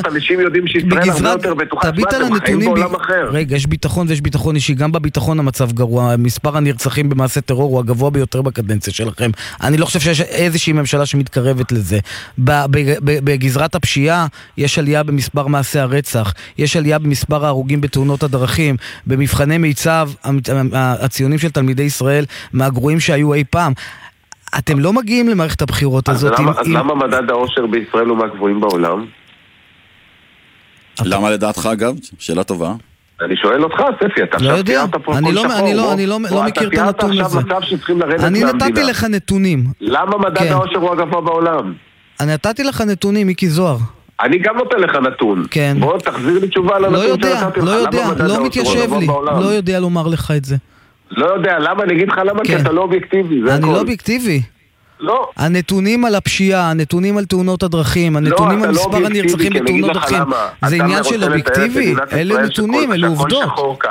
תביט על הנתונים, רגע, יש ביטחון ויש ביטחון אישי, גם בביטחון המצב גרוע, מספר הנרצחים במעשי טרור הוא הגבוה ביותר בקדנציה שלכם. אני לא חושב שיש איזושהי ממשלה שמתקרבת לזה. בגזרת הפשיעה יש עלייה במספר מעשי הרצח, יש עלייה במספר ההרוגים בתאונות הדרכים, במבחני מיצב, הציונים של תלמידי ישראל מהגרועים שהיו אי פעם. אתם לא מגיעים למערכת הבחירות הזאת. אז למה מדד האושר בישראל הוא מהגבוהים בעולם? למה לדעתך אגב? שאלה טובה. אני שואל אותך, ספי, אתה עכשיו תיארת פה כל שחור. אני לא מכיר את הנתון הזה. אתה תיארת עכשיו מצב שצריכים לרדת מהמדינה. אני נתתי לך נתונים. למה מדד האושר הוא הגבוה בעולם? אני נתתי לך נתונים, מיקי זוהר. אני גם נותן לך נתון. כן. בוא תחזיר לי תשובה על הנתון שנתתי לך. לא יודע, לא מתיישב לי. לא יודע לומר לך את זה. לא יודע, למה? אני אגיד לך למה, כי אתה לא אובייקטיבי. אני לא אובייקטיבי. לא. הנתונים על הפשיעה, הנתונים על תאונות הדרכים, הנתונים על מספר הנרצחים בתאונות דרכים, זה עניין של אובייקטיבי? אלה נתונים, אלה עובדות.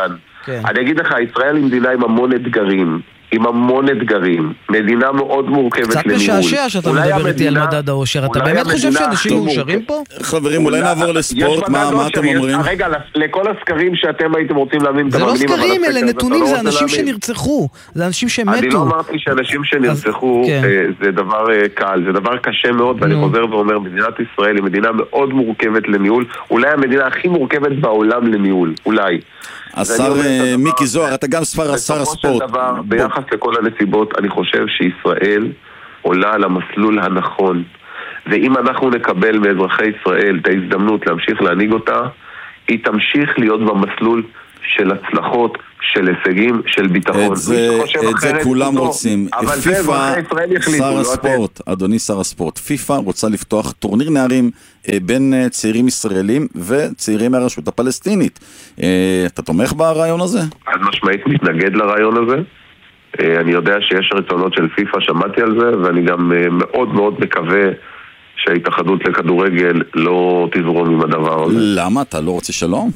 אני אגיד לך, ישראל היא מדינה עם המון אתגרים. עם המון אתגרים, מדינה מאוד מורכבת לניהול. קצת משעשע שאתה מדבר איתי על מדד האושר. אתה באמת חושב שאנשים מאושרים פה? חברים, אולי נעבור לספורט, מה אתם אומרים? רגע, לכל הסקרים שאתם הייתם רוצים להאמין, זה לא סקרים, אלה נתונים, זה אנשים שנרצחו, זה אנשים שמתו. אני לא אמרתי שאנשים שנרצחו זה דבר קל, זה דבר קשה מאוד, ואני חוזר ואומר, מדינת ישראל היא מדינה מאוד מורכבת לניהול, אולי המדינה הכי מורכבת בעולם לניהול, אולי. השר מיקי זוהר, אתה גם שר הספורט. ביחס לכל הנסיבות, אני חושב שישראל עולה על המסלול הנכון. ואם אנחנו נקבל מאזרחי ישראל את ההזדמנות להמשיך להנהיג אותה, היא תמשיך להיות במסלול של הצלחות, של הישגים, של ביטחון. את זה כולם רוצים. פיפה, שר הספורט, אדוני שר הספורט, פיפה רוצה לפתוח טורניר נערים בין צעירים ישראלים וצעירים מהרשות הפלסטינית. אתה תומך ברעיון הזה? עד משמעית מתנגד לרעיון הזה. אני יודע שיש רצונות של פיפה, שמעתי על זה, ואני גם מאוד מאוד מקווה שההתאחדות לכדורגל לא תזרום עם הדבר הזה. למה? אתה לא רוצה שלום?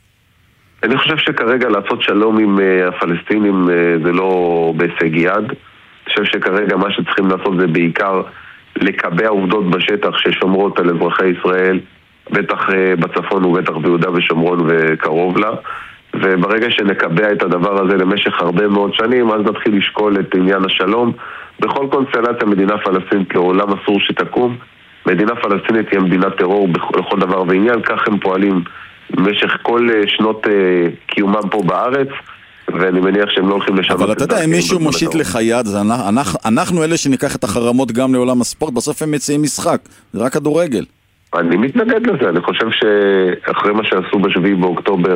אני חושב שכרגע לעשות שלום עם הפלסטינים זה לא בהישג יד. אני חושב שכרגע מה שצריכים לעשות זה בעיקר לקבע עובדות בשטח ששומרות על אזרחי ישראל, בטח בצפון ובטח ביהודה ושומרון וקרוב לה. וברגע שנקבע את הדבר הזה למשך הרבה מאוד שנים, אז נתחיל לשקול את עניין השלום. בכל קונסטלציה מדינה פלסטינית לעולם אסור שתקום. מדינה פלסטינית תהיה מדינת טרור לכל דבר ועניין, כך הם פועלים במשך כל שנות קיומם פה בארץ, ואני מניח שהם לא הולכים לשנות. אבל אתה יודע, אם מישהו מושיט לך יד, אנחנו אלה שניקח את החרמות גם לעולם הספורט, בסוף הם מציעים משחק, זה רק כדורגל. אני מתנגד לזה, אני חושב שאחרי מה שעשו ב7 באוקטובר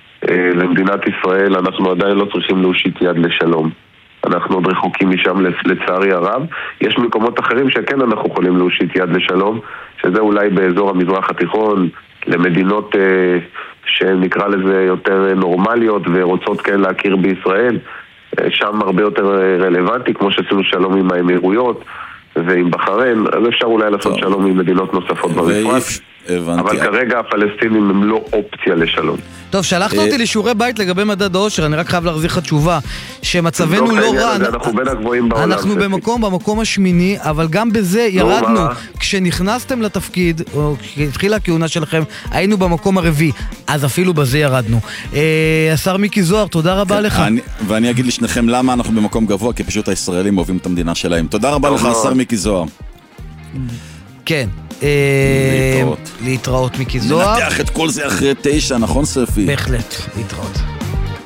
למדינת ישראל, אנחנו עדיין לא צריכים להושיט יד לשלום. אנחנו עוד רחוקים משם לצערי הרב. יש מקומות אחרים שכן אנחנו יכולים להושיט יד לשלום, שזה אולי באזור המזרח התיכון, למדינות שנקרא לזה יותר נורמליות ורוצות כן להכיר בישראל. שם הרבה יותר רלוונטי, כמו שעשינו שלום עם האמירויות ועם בחריין, אז אפשר אולי לעשות שלום עם מדינות נוספות במפרץ. אבל כרגע הפלסטינים הם לא אופציה לשלום. טוב, שלחת אותי לשיעורי בית לגבי מדד האושר, אני רק חייב להחזיר לך תשובה שמצבנו לא רע. אנחנו בין הגבוהים בעולם. אנחנו במקום השמיני, אבל גם בזה ירדנו. כשנכנסתם לתפקיד, או כשהתחילה הכהונה שלכם, היינו במקום הרביעי, אז אפילו בזה ירדנו. השר מיקי זוהר, תודה רבה לך. ואני אגיד לשניכם למה אנחנו במקום גבוה, כי פשוט הישראלים אוהבים את המדינה שלהם. תודה רבה לך, השר מיקי זוהר. כן. להתראות מיקי זוהר. ננתח את כל זה אחרי 9, נכון ספי? בהחלט, להתראות.